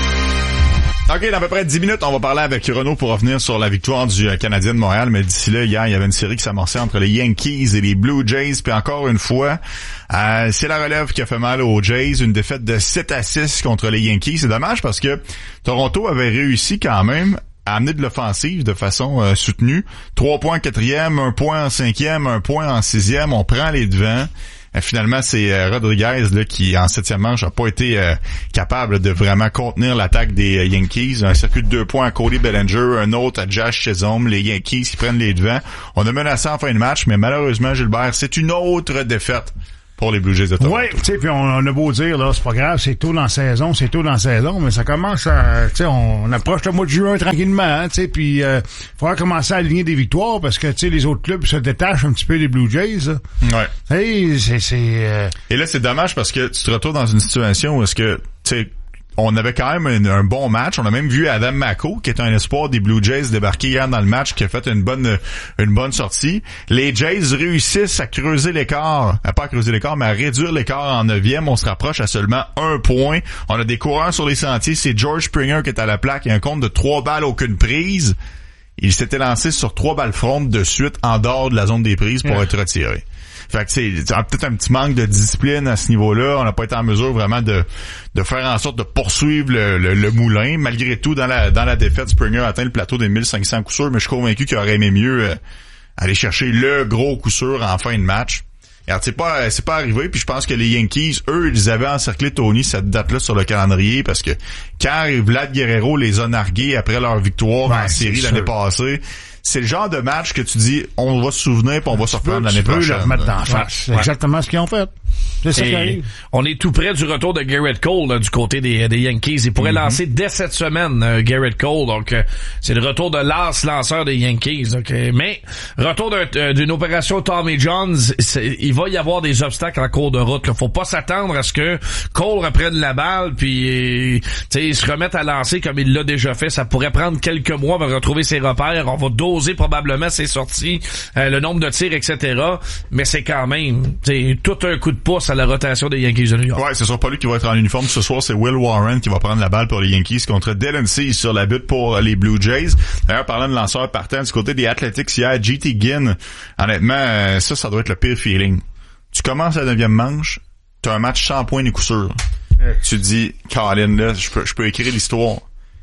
OK, dans à peu près dix minutes, on va parler avec Renaud pour revenir sur la victoire du Canadien de Montréal. Mais d'ici là, hier, il y avait une série qui s'amorçait entre les Yankees et les Blue Jays. Puis encore une fois, euh, c'est la relève qui a fait mal aux Jays. Une défaite de sept à six contre les Yankees. C'est dommage parce que Toronto avait réussi quand même à amener de l'offensive de façon euh, soutenue. Trois points en quatrième, un point en cinquième, un point en sixième. On prend les devants. Finalement, c'est euh, Rodriguez là, qui, en septième manche, n'a pas été euh, capable de vraiment contenir l'attaque des euh, Yankees. Un circuit de deux points à Cody Bellinger, un autre à Josh Chisholm. Les Yankees qui prennent les devants. On a menacé en fin de match, mais malheureusement, Gilbert, c'est une autre défaite pour les Blue Jays de Toronto. Oui, tu sais, puis on, on a beau dire, là, c'est pas grave, c'est tôt dans la saison, c'est tôt dans la saison, mais ça commence à, tu sais, on, on approche le mois de juin tranquillement, hein, tu sais, puis il euh, faudra commencer à aligner des victoires parce que, tu sais, les autres clubs se détachent un petit peu des Blue Jays, là. Ouais. Hey, c'est, c'est, euh... Et là, c'est dommage parce que tu te retrouves dans une situation où est-ce que, tu sais, on avait quand même un, un bon match. On a même vu Adam Mako, qui est un espoir des Blue Jays, débarquer hier dans le match, qui a fait une bonne une bonne sortie. Les Jays réussissent à creuser l'écart, à pas à creuser l'écart, mais à réduire l'écart en neuvième. On se rapproche à seulement un point. On a des coureurs sur les sentiers. C'est George Springer qui est à la plaque. Il y a un compte de trois balles, aucune prise. Il s'était lancé sur trois balles frontes de suite en dehors de la zone des prises pour yeah. être retiré. Fait que c'est peut-être un petit manque de discipline à ce niveau-là. On n'a pas été en mesure vraiment de de faire en sorte de poursuivre le, le, le moulin. Malgré tout, dans la dans la défaite, Springer a atteint le plateau des mille cinq cents coups sûrs, mais je suis convaincu qu'il aurait aimé mieux euh, aller chercher le gros coup sûr en fin de match. Alors, c'est pas c'est pas arrivé, puis je pense que les Yankees, eux, ils avaient encerclé Tony cette date-là sur le calendrier, parce que quand Vlad Guerrero les a nargués après leur victoire ouais, en série l'année passée, c'est le genre de match que tu dis, on va se souvenir puis on va se reprendre l'année prochaine. Tu peux le remettre d'en face. C'est ouais. exactement ce qu'ils ont fait. C'est ça qui arrive. On est tout près du retour de Garrett Cole là, du côté des, des Yankees. Il pourrait mm-hmm. lancer dès cette semaine, euh, Garrett Cole. Donc, euh, c'est le retour de l'as lanceur des Yankees. Okay? Mais, retour d'un, euh, d'une opération Tommy Johns, il va y avoir des obstacles en cours de route. Là. Faut pas s'attendre à ce que Cole reprenne la balle puis il se remette à lancer comme il l'a déjà fait. Ça pourrait prendre quelques mois pour retrouver ses repères. On va doser probablement ses sorties, euh, le nombre de tirs, et cetera. Mais c'est quand même tout un coup de pouce à la rotation des Yankees de New York. Ouais, ce sera pas lui qui va être en uniforme ce soir, c'est Will Warren qui va prendre la balle pour les Yankees contre Dylan Cease sur la butte pour les Blue Jays. D'ailleurs, parlant de lanceurs partants, du côté des Athletics hier, J T Ginn, honnêtement, ça, ça doit être le pire feeling. Tu commences la neuvième manche, t'as un match sans points ni coup sûr. Ouais. Tu te dis, Colin, là, je peux, je peux écrire l'histoire.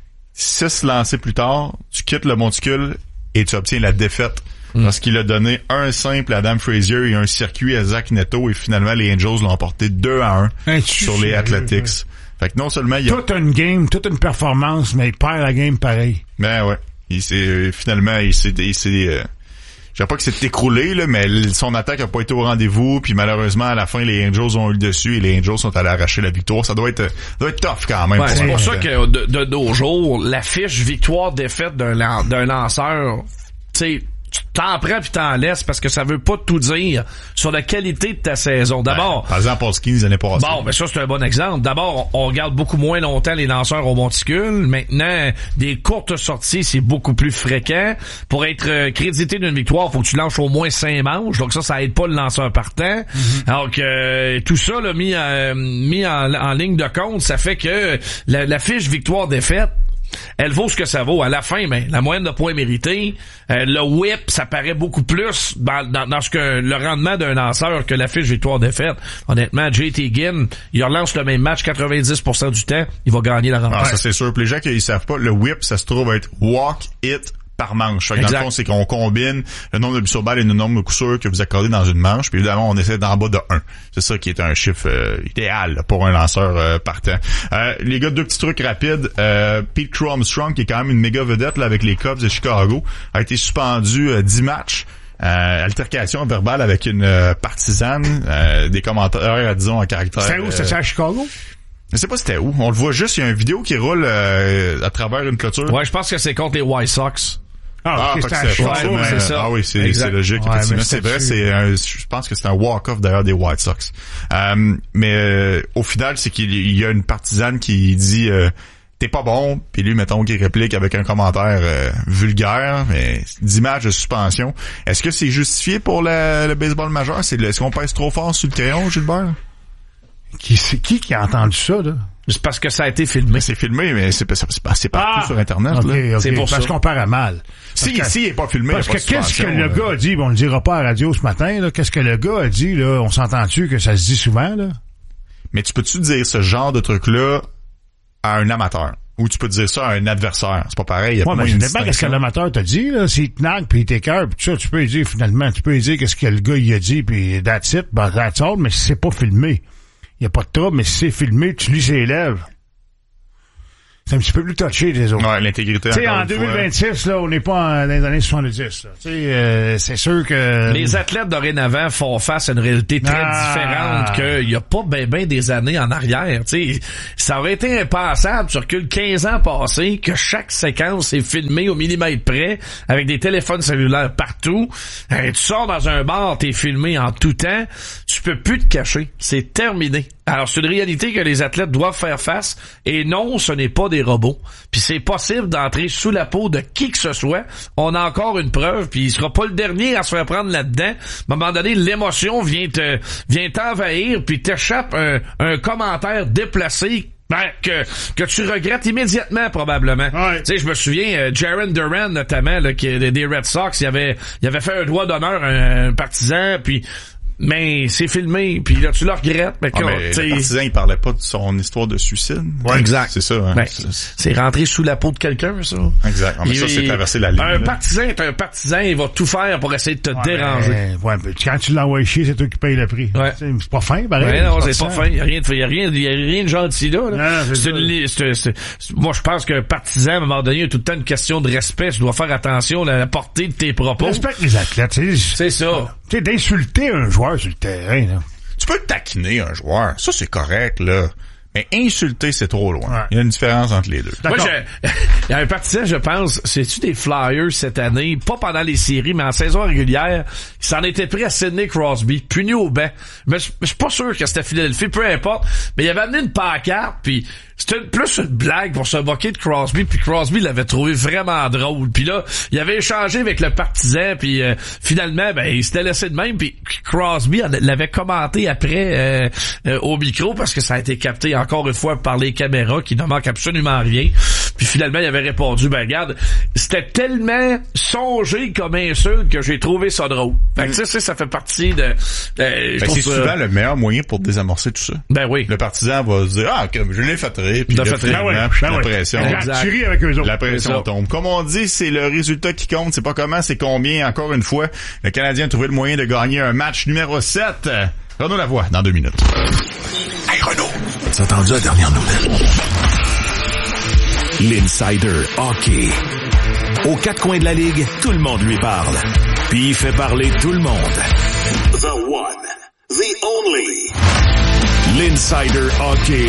Six lancés plus tard, tu quittes le monticule et tu obtiens la défaite. Mm. Parce qu'il a donné un simple à Adam Frazier et un circuit à Zach Neto, et finalement les Angels l'ont emporté deux à un hey, sur les Athletics. Ouais. Fait que non seulement il y a... Toute une game, toute une performance, mais il perd la game pareil. Ben ouais. Il s'est, finalement, il s'est, il s'est, euh, je dirais pas que c'est écroulé, là, mais son attaque a pas été au rendez-vous, puis malheureusement, à la fin, les Angels ont eu le dessus et les Angels sont allés arracher la victoire. Ça doit être, ça doit être tough quand même. Ouais, pour c'est pour ça que de, de nos jours, la fiche victoire-défaite d'un, d'un lanceur, tu sais, tu t'en prends puis t'en laisses parce que ça veut pas tout dire sur la qualité de ta saison. D'abord... Ben, par exemple, Paul Skeens l'année passée. Bon, ben ça, c'est un bon exemple. D'abord, on, on regarde beaucoup moins longtemps les lanceurs au monticule. Maintenant, des courtes sorties, c'est beaucoup plus fréquent. Pour être euh, crédité d'une victoire, faut que tu lances au moins cinq manches. Donc ça, ça aide pas le lanceur partant. Mm-hmm. Donc, euh, tout ça, là, mis, euh, mis en, en ligne de compte, ça fait que la, la fiche victoire-défaite, elle vaut ce que ça vaut. À la fin, ben, la moyenne de points mérités, euh, le whip, ça paraît beaucoup plus dans, dans, dans ce que le rendement d'un lanceur que la fiche victoire-défaite. Honnêtement, J T Ginn, il relance le même match quatre-vingt-dix pour cent du temps, il va gagner la rencontre. Ah, ça c'est sûr. Puis les gens qui ne savent pas, le whip, ça se trouve être walk, hit, par manche. Fait que dans le fond, c'est qu'on combine le nombre de buts sur balle et le nombre de coups sûrs que vous accordez dans une manche. Puis évidemment, on essaie d'en bas de un. C'est ça qui est un chiffre euh, idéal pour un lanceur euh, partant. Euh, les gars, deux petits trucs rapides. Euh, Pete Crow Armstrong, qui est quand même une méga vedette là, avec les Cubs de Chicago, a été suspendu euh, dix matchs. Euh, altercation verbale avec une euh, partisane, euh, des commentaires, disons, en caractère... C'était où? C'était euh, à Chicago? Je sais pas c'était où. On le voit juste, il y a une vidéo qui roule euh, à travers une clôture. Ouais, je pense que c'est contre les White Sox. Ah, ah c'est, c'est, ouais, c'est ça. Ah oui, c'est, c'est logique. Ouais, c'est vrai, c'est un, je pense que c'est un walk-off d'ailleurs des White Sox. Euh, mais euh, au final, c'est qu'il y a une partisane qui dit euh, t'es pas bon, puis lui, mettons, qui réplique avec un commentaire euh, vulgaire, mais dix matchs de suspension. Est-ce que c'est justifié pour le, le baseball majeur? C'est, est-ce qu'on pèse trop fort sur le crayon, Gilbert? Qui, c'est qui qui a entendu ça, là? C'est parce que ça a été filmé. C'est filmé, mais c'est, c'est, c'est, c'est partout ah, sur Internet. Okay, là. okay. C'est pour parce ça. qu'on paraît mal. Si ici, il n'est pas filmé, parce il y a que pas de qu'est-ce que suspension, le là. gars a dit, bon, on le dira pas à la radio ce matin, là, qu'est-ce que le gars a dit, là, on s'entend-tu que ça se dit souvent, là? Mais tu peux-tu dire ce genre de truc-là à un amateur? Ou tu peux dire ça à un adversaire? C'est pas pareil. Il y a Ouais, pas mais une ça dépend qu'est-ce que distinction. l'amateur t'a dit, là. S'il te nague pis il t'écoeure pis tout ça, tu peux lui dire finalement, tu peux lui dire qu'est-ce que le gars, il a dit pis that's it, ben, that's all, mais si c'est pas filmé. Il y a pas de trouble, mais si c'est filmé, tu lis ses lèvres. C'est un petit peu plus touché des autres. Ouais, l'intégrité. Tu sais, encore en une deux mille fois. vingt-six, là, on n'est pas en, dans les années soixante-dix, là. Tu sais, euh, c'est sûr que... Les athlètes dorénavant font face à une réalité très Ah. différente qu'il y a pas ben ben des années en arrière. Tu sais, ça aurait été impensable, tu recules quinze ans passés, que chaque séquence est filmée au millimètre près, avec des téléphones cellulaires partout. Euh, tu sors dans un bar, t'es filmé en tout temps, tu peux plus te cacher. C'est terminé. Alors, c'est une réalité que les athlètes doivent faire face, et non, ce n'est pas des robots. Puis c'est possible d'entrer sous la peau de qui que ce soit. On a encore une preuve, puis il sera pas le dernier à se faire prendre là-dedans. À un moment donné, l'émotion vient te vient t'envahir, puis t'échappe un, un commentaire déplacé ben, que que tu regrettes immédiatement probablement. Ouais. Tu sais, je me souviens, euh, Jaren Duran notamment, là, qui est des Red Sox, il avait il avait fait un doigt d'honneur à un, un partisan, puis mais c'est filmé, puis là tu le regrettes. Mais, Ah, quand, mais t'sais, le partisan, il parlait pas de son histoire de suicide. Ouais, exact. C'est ça, hein. Ben, C'est- c'est rentré sous la peau de quelqu'un, ça. Exact. Ah, mais ça, Il- c'est traverser la ligne. Un là. partisan est un partisan, il va tout faire pour essayer de te déranger. Ouais, ouais, mais quand tu l'envoies chier, c'est toi qui payes le prix. Ouais. Tu sais, C'est pas fin, pareil. Ouais, non, c'est pas ça. fin. Il y a rien de, y a rien, y a rien de gentil là. là. Non, c'est c'est ça. une, li- c'est- c'est- c'est- moi, je pense qu'un partisan, à un moment donné, il y a tout le temps une question de respect. Tu dois faire attention à la portée de tes propos. Respecte les athlètes, tu sais. C'est ça. Tu sais, d'insulter un joueur sur le terrain, là. Tu peux taquiner un joueur. Ça, c'est correct, là. Mais insulter, c'est trop loin. Ouais. Il y a une différence entre les deux. Moi, D'accord. je- il y a un partisan, je pense, c'est-tu des Flyers cette année, pas pendant les séries, mais en saison régulière, il s'en était pris à Sidney Crosby, puni au banc. Mais je je suis pas sûr que c'était Philadelphie, peu importe, mais il avait amené une pancarte, puis c'était une- plus une blague pour se moquer de Crosby, puis Crosby l'avait trouvé vraiment drôle. Puis là, il avait échangé avec le partisan, puis euh, finalement, ben il s'était laissé de même, puis Crosby en- l'avait commenté après euh, euh, au micro, parce que ça a été capté encore une fois par les caméras, qui ne manquent absolument rien. Puis finalement, il avait répondu, ben regarde, c'était tellement songé comme insulte que j'ai trouvé ça drôle. Fait que tu sais, ça fait partie de... de- je Fait que trouve c'est ça- souvent le meilleur moyen pour désamorcer tout ça. Ben oui. Le partisan va se dire, ah, ok, je l'ai fait rire, puis Il l'a là, fait rire. finalement, Ben ouais, puis ben la ouais. pression. Exact. Tu ris avec eux autres. La C'est pression ça. tombe. Comme on dit, c'est le résultat qui compte. C'est pas comment, c'est combien. Encore une fois, le Canadien a trouvé le moyen de gagner un match numéro sept. Renaud Lavoie, dans deux minutes. Hey Renaud, t'as entendu la dernière nouvelle? L'Insider Hockey. Aux quatre coins de la ligue, tout le monde lui parle. Puis il fait parler tout le monde. The one, the only. L'Insider Hockey.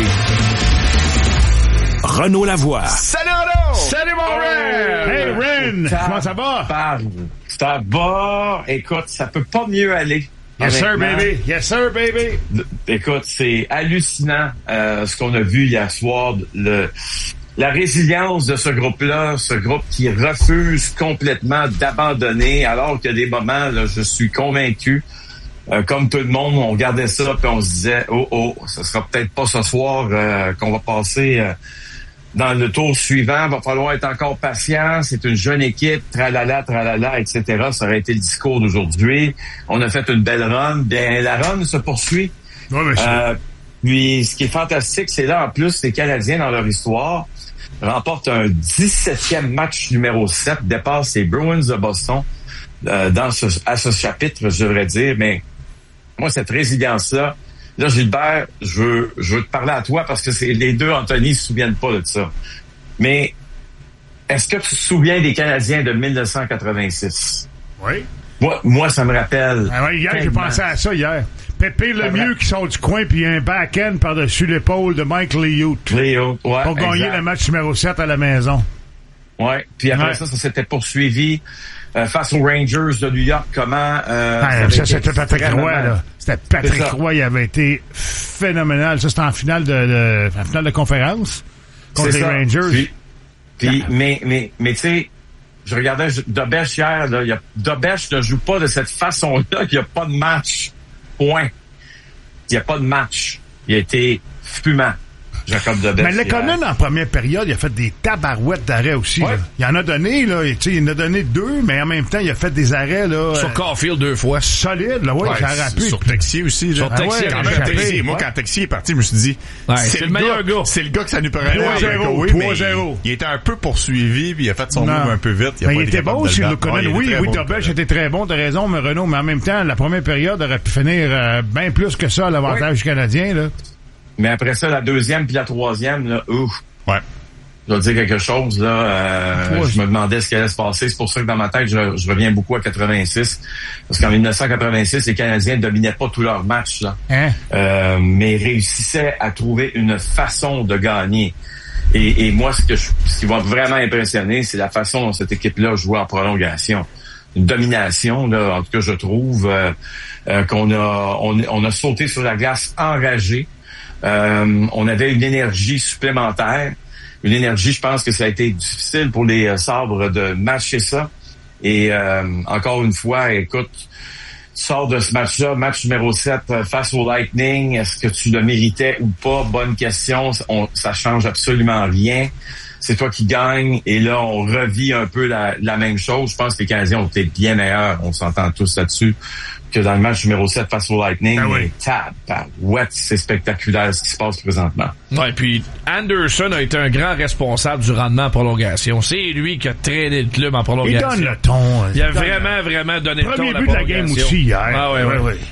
Renaud Lavoie. Salut Renaud! Salut mon Ren! Hey, Ren! Ça Comment ça va? parle. Ça va. Écoute, ça peut pas mieux aller. Yes, sir, honnêtement. baby. Yes, sir, baby. Écoute, c'est hallucinant euh, ce qu'on a vu hier soir. Le, la résilience de ce groupe-là, ce groupe qui refuse complètement d'abandonner, alors qu'il y a des moments, là, je suis convaincu, euh, comme tout le monde, on regardait ça puis on se disait, oh oh, ce sera peut-être pas ce soir euh, qu'on va passer euh, dans le tour suivant. Va falloir être encore patient. C'est une jeune équipe, tralala, tralala, et cetera. Ça aurait été le discours d'aujourd'hui. On a fait une belle run. Bien, la run se poursuit. Oui, monsieur. Euh, puis, ce qui est fantastique, c'est là, en plus, les Canadiens, dans leur histoire, remportent un dix-septième match numéro sept, dépassent les Bruins de Boston euh, dans ce, à ce chapitre, je devrais dire. Mais moi, cette résilience-là, là, Gilbert, je veux, je veux te parler à toi parce que c'est les deux, Anthony, se souviennent pas de ça. Mais est-ce que tu te souviens des Canadiens de mille neuf cent quatre-vingt-six? Oui. Moi, moi, ça me rappelle. Ah ouais, hier, j'ai tellement. pensé à ça hier. Pépé Lemieux qui sort du coin puis un back-end par-dessus l'épaule de Mike Liut. Léo, ouais, Pour gagner exact. le match numéro sept à la maison. Ouais. Puis après Ouais. ça, ça s'était poursuivi euh, face aux Rangers de New York. Comment euh, Ah, avait ça, été c'était Patrick extrêmement- Roy, là. C'était Patrick C'est ça. Roy, il avait été phénoménal. Ça, c'était en finale de, de en finale de conférence contre C'est les ça. Rangers. Puis, puis mais mais mais tu sais, je regardais je- Dobech hier. Là, il y a, Dobech ne joue pas de cette façon-là. Il n'y a pas de match. Point. Il n'y a pas de match. Il a été fumant. Jacob Debet. Mais Lekonen, en première période, il a fait des tabarouettes d'arrêts aussi. Ouais. Là. Il en a donné, là. Tu sais, il en a donné deux, mais en même temps, il a fait des arrêts, là. Sur euh, Caulfield deux fois. Solides, là. Oui, Ouais, ça aurait pu. sur Texier aussi. Là. Sur Texier, Ah ouais, quand quand même, Texier, moi, ouais. quand Texier est parti, je me suis dit, Ouais, c'est le meilleur gars. C'est le gars que ça nous prenait. trois zéro, trois zéro. Il était un peu poursuivi, puis il a fait son Non. move un peu vite. Il, a Mais pas il été était bon capable de aussi, le le battre. Lekonen. Ouais, il Oui, était oui, très bon. Dobech était très bon, t'as raison, mais Renaud, mais en même temps, la première période aurait pu finir euh, bien plus que ça, l'avantage canadien, là. Mais après ça, la deuxième puis la troisième, là, ouf. Ouais. Je dois dire quelque chose, là. Euh, Ouais. je me demandais ce qui allait se passer. C'est pour ça que dans ma tête, je, je reviens beaucoup à quatre-vingt-six. Parce qu'en dix-neuf cent quatre-vingt-six, les Canadiens ne dominaient pas tous leurs matchs, là. Hein? Euh, mais réussissaient à trouver une façon de gagner. Et, et moi, ce, que je, ce qui va vraiment impressionner, c'est la façon dont cette équipe-là jouait en prolongation. Une domination, là, en tout cas, je trouve, euh, euh, qu'on a, on, on a sauté sur la glace enragé. Euh, on avait une énergie supplémentaire. Une énergie, je pense que ça a été difficile pour les euh, Sabres de matcher ça. Et euh, encore une fois, écoute, tu sors de ce match-là, match numéro sept euh, face au Lightning. Est-ce que tu le méritais ou pas? Bonne question. On, ça change absolument rien. C'est toi qui gagne. Et là, on revit un peu la, la même chose. Je pense que les Canadiens ont été bien meilleurs. On s'entend tous là-dessus. Que dans le match numéro sept face au Lightning. Ah oui. Mais tabarouette, c'est spectaculaire ce qui se passe présentement. Ouais, puis Anderson a été un grand responsable du rendement en prolongation. C'est lui qui a traîné le club en Il prolongation. donne le ton. Il a donne vraiment, vraiment donné le ton Premier à la but de la game prolongation. aussi hier. Ah ouais, ouais. ouais.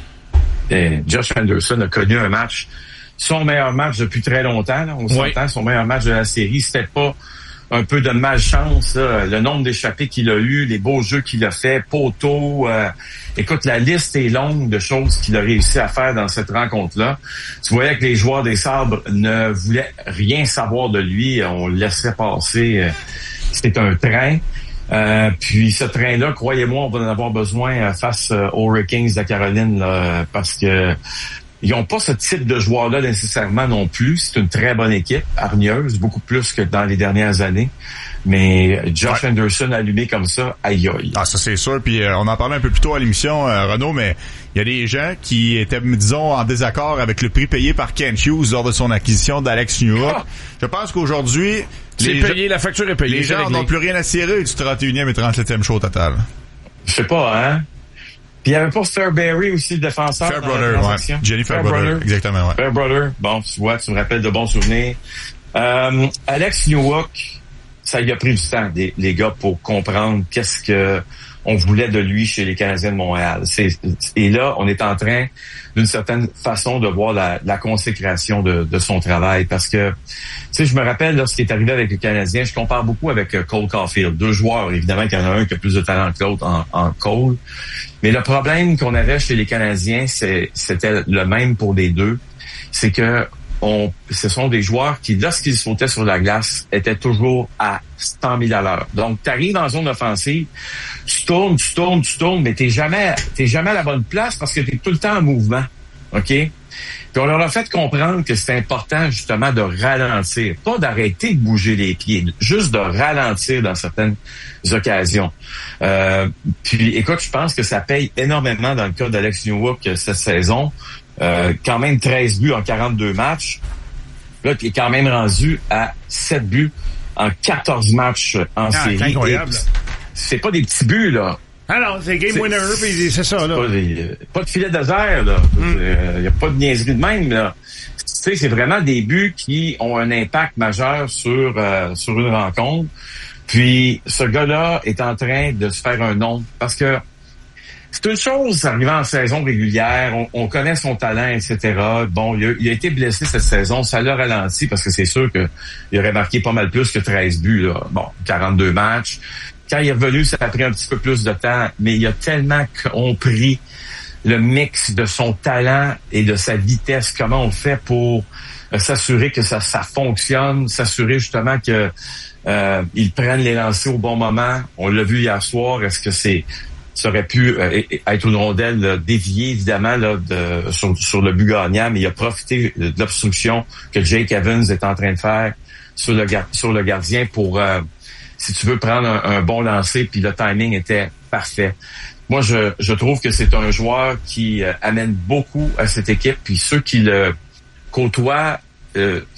Et Josh Anderson a connu un match, son meilleur match depuis très longtemps. Là, on Oui. s'entend, son meilleur match de la série. C'était pas un peu de malchance, là. Le nombre d'échappées qu'il a eu, les beaux jeux qu'il a fait, poteau. Euh, écoute, la liste est longue de choses qu'il a réussi à faire dans cette rencontre-là. Tu voyais que les joueurs des Sabres ne voulaient rien savoir de lui. On le laissait passer. Euh, C'est un train. Euh, puis ce train-là, croyez-moi, on va en avoir besoin euh, face euh, aux Hurricanes de la Caroline, là, parce que ils n'ont pas ce type de joueur-là nécessairement non plus. C'est une très bonne équipe, hargneuse, beaucoup plus que dans les dernières années. Mais Josh Ouais. Anderson allumé comme ça, aïe aïe. Ah, ça c'est sûr. Puis euh, on en parlait un peu plus tôt à l'émission, euh, Renaud, mais il y a des gens qui étaient, disons, en désaccord avec le prix payé par Kent Hughes lors de son acquisition d'Alex Newhook. Ah! Je pense qu'aujourd'hui, C'est les payé, la facture est payée. les c'est gens réglé. n'ont plus rien à cirer du trente et unième et trente-septième show au total. Je sais pas, hein? Puis il y avait pas Fairbury aussi, le défenseur. dans la Fairbrother, ouais. transaction? Jenny Fairbrother, Fairbrother. exactement, ouais. Fairbrother, bon, tu vois, tu me rappelles de bons souvenirs. Euh, Alex Newhook, ça y a pris du temps, les, les gars, pour comprendre qu'est-ce que on voulait de lui chez les Canadiens de Montréal. C'est, et là, on est en train, d'une certaine façon, de voir la, la consécration de, de son travail. Parce que, tu sais, je me rappelle, là, ce qui est arrivé avec les Canadiens, je compare beaucoup avec Cole Caulfield. Deux joueurs, évidemment, qu'il y en a un qui a plus de talent que l'autre en, en Cole. Mais le problème qu'on avait chez les Canadiens, c'est, c'était le même pour les deux. C'est que on, ce sont des joueurs qui, lorsqu'ils sautaient sur la glace, étaient toujours à cent mille à l'heure. Donc, tu arrives en zone offensive, tu tournes, tu tournes, tu tournes, mais t'es jamais, t'es jamais à la bonne place parce que t'es tout le temps en mouvement. OK? Puis on leur a fait comprendre que c'est important, justement, de ralentir. Pas d'arrêter de bouger les pieds, juste de ralentir dans certaines occasions. Euh, puis, écoute, je pense que ça paye énormément dans le cas d'Alex Newhook cette saison. Euh, quand même treize buts en quarante-deux matchs. Là, tu es quand même rendu à sept buts en quatorze matchs en Ah, série. c'est incroyable. Et c'est pas des petits buts, là. Ah non, c'est game C'est- winner, puis c'est ça, là. Pas, des- pas de filet désert, là. Il n'y a pas de niaiserie de même, là. Tu sais, c'est vraiment des buts qui ont un impact majeur sur, euh, sur une rencontre. Puis, ce gars-là est en train de se faire un nom. Parce que c'est une chose, arrivant en saison régulière, on, on connaît son talent, et cetera. Bon, il a, il a été blessé cette saison, ça l'a ralenti parce que c'est sûr qu'il aurait marqué pas mal plus que treize buts, là. Bon, quarante-deux matchs. Quand il est revenu, ça a pris un petit peu plus de temps, mais il a tellement compris le mix de son talent et de sa vitesse, comment on fait pour euh, s'assurer que ça, ça fonctionne, s'assurer justement que euh, ils prennent les lancers au bon moment. On l'a vu hier soir, est-ce que c'est ça aurait pu euh, être une rondelle là, déviée, évidemment, là, de, sur, sur le but gagnant, mais il a profité de l'obstruction que Jake Evans est en train de faire sur le, gar- sur le gardien pour, euh, si tu veux, prendre un, un bon lancer, puis le timing était parfait. Moi, je, je trouve que c'est un joueur qui euh, amène beaucoup à cette équipe, puis ceux qui le côtoient euh,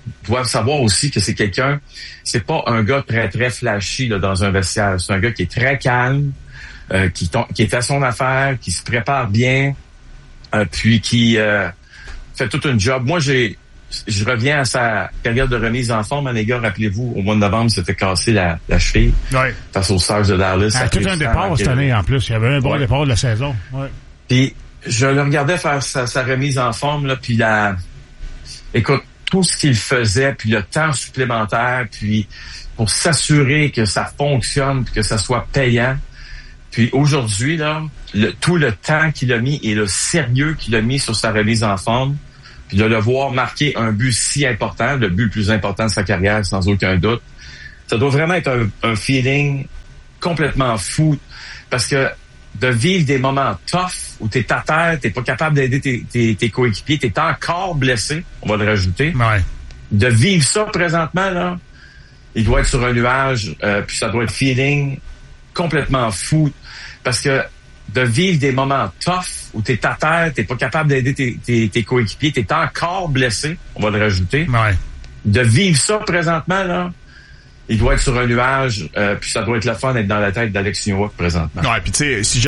doivent savoir aussi que c'est quelqu'un, c'est pas un gars très, très flashy là, dans un vestiaire. C'est un gars qui est très calme, euh, qui, ton, qui est à son affaire, qui se prépare bien, euh, puis qui euh, fait tout un job. Moi, j'ai je reviens à sa période de remise en forme. Les gars, rappelez-vous, au mois de novembre, il s'était cassé la, la cheville ouais. face aux Stars de Dallas. Ah, tout un départ cette année, en plus. Il y avait un bon ouais. départ de la saison. Ouais. Puis, je le regardais faire sa, sa remise en forme, là, puis la... Écoute, tout ce qu'il faisait, puis le temps supplémentaire, puis pour s'assurer que ça fonctionne, puis que ça soit payant. Puis aujourd'hui, là, le, tout le temps qu'il a mis et le sérieux qu'il a mis sur sa remise en forme, puis de le voir marquer un but si important, le but le plus important de sa carrière, sans aucun doute, ça doit vraiment être un, un feeling complètement fou, parce que de vivre des moments tough, où t'es à terre, t'es pas capable d'aider tes, tes, tes coéquipiers, t'es encore blessé, on va le rajouter. Ouais. De vivre ça présentement, là, il doit être sur un nuage, euh, puis ça doit être feeling complètement fou, parce que de vivre des moments tough, où t'es à terre, t'es pas capable d'aider tes, tes, tes coéquipiers, t'es encore blessé, on va le rajouter. Ouais. De vivre ça présentement, là, il doit être sur un nuage, euh, puis ça doit être le fun d'être dans la tête d'Alex Newhook présentement. Ouais, puis tu sais, si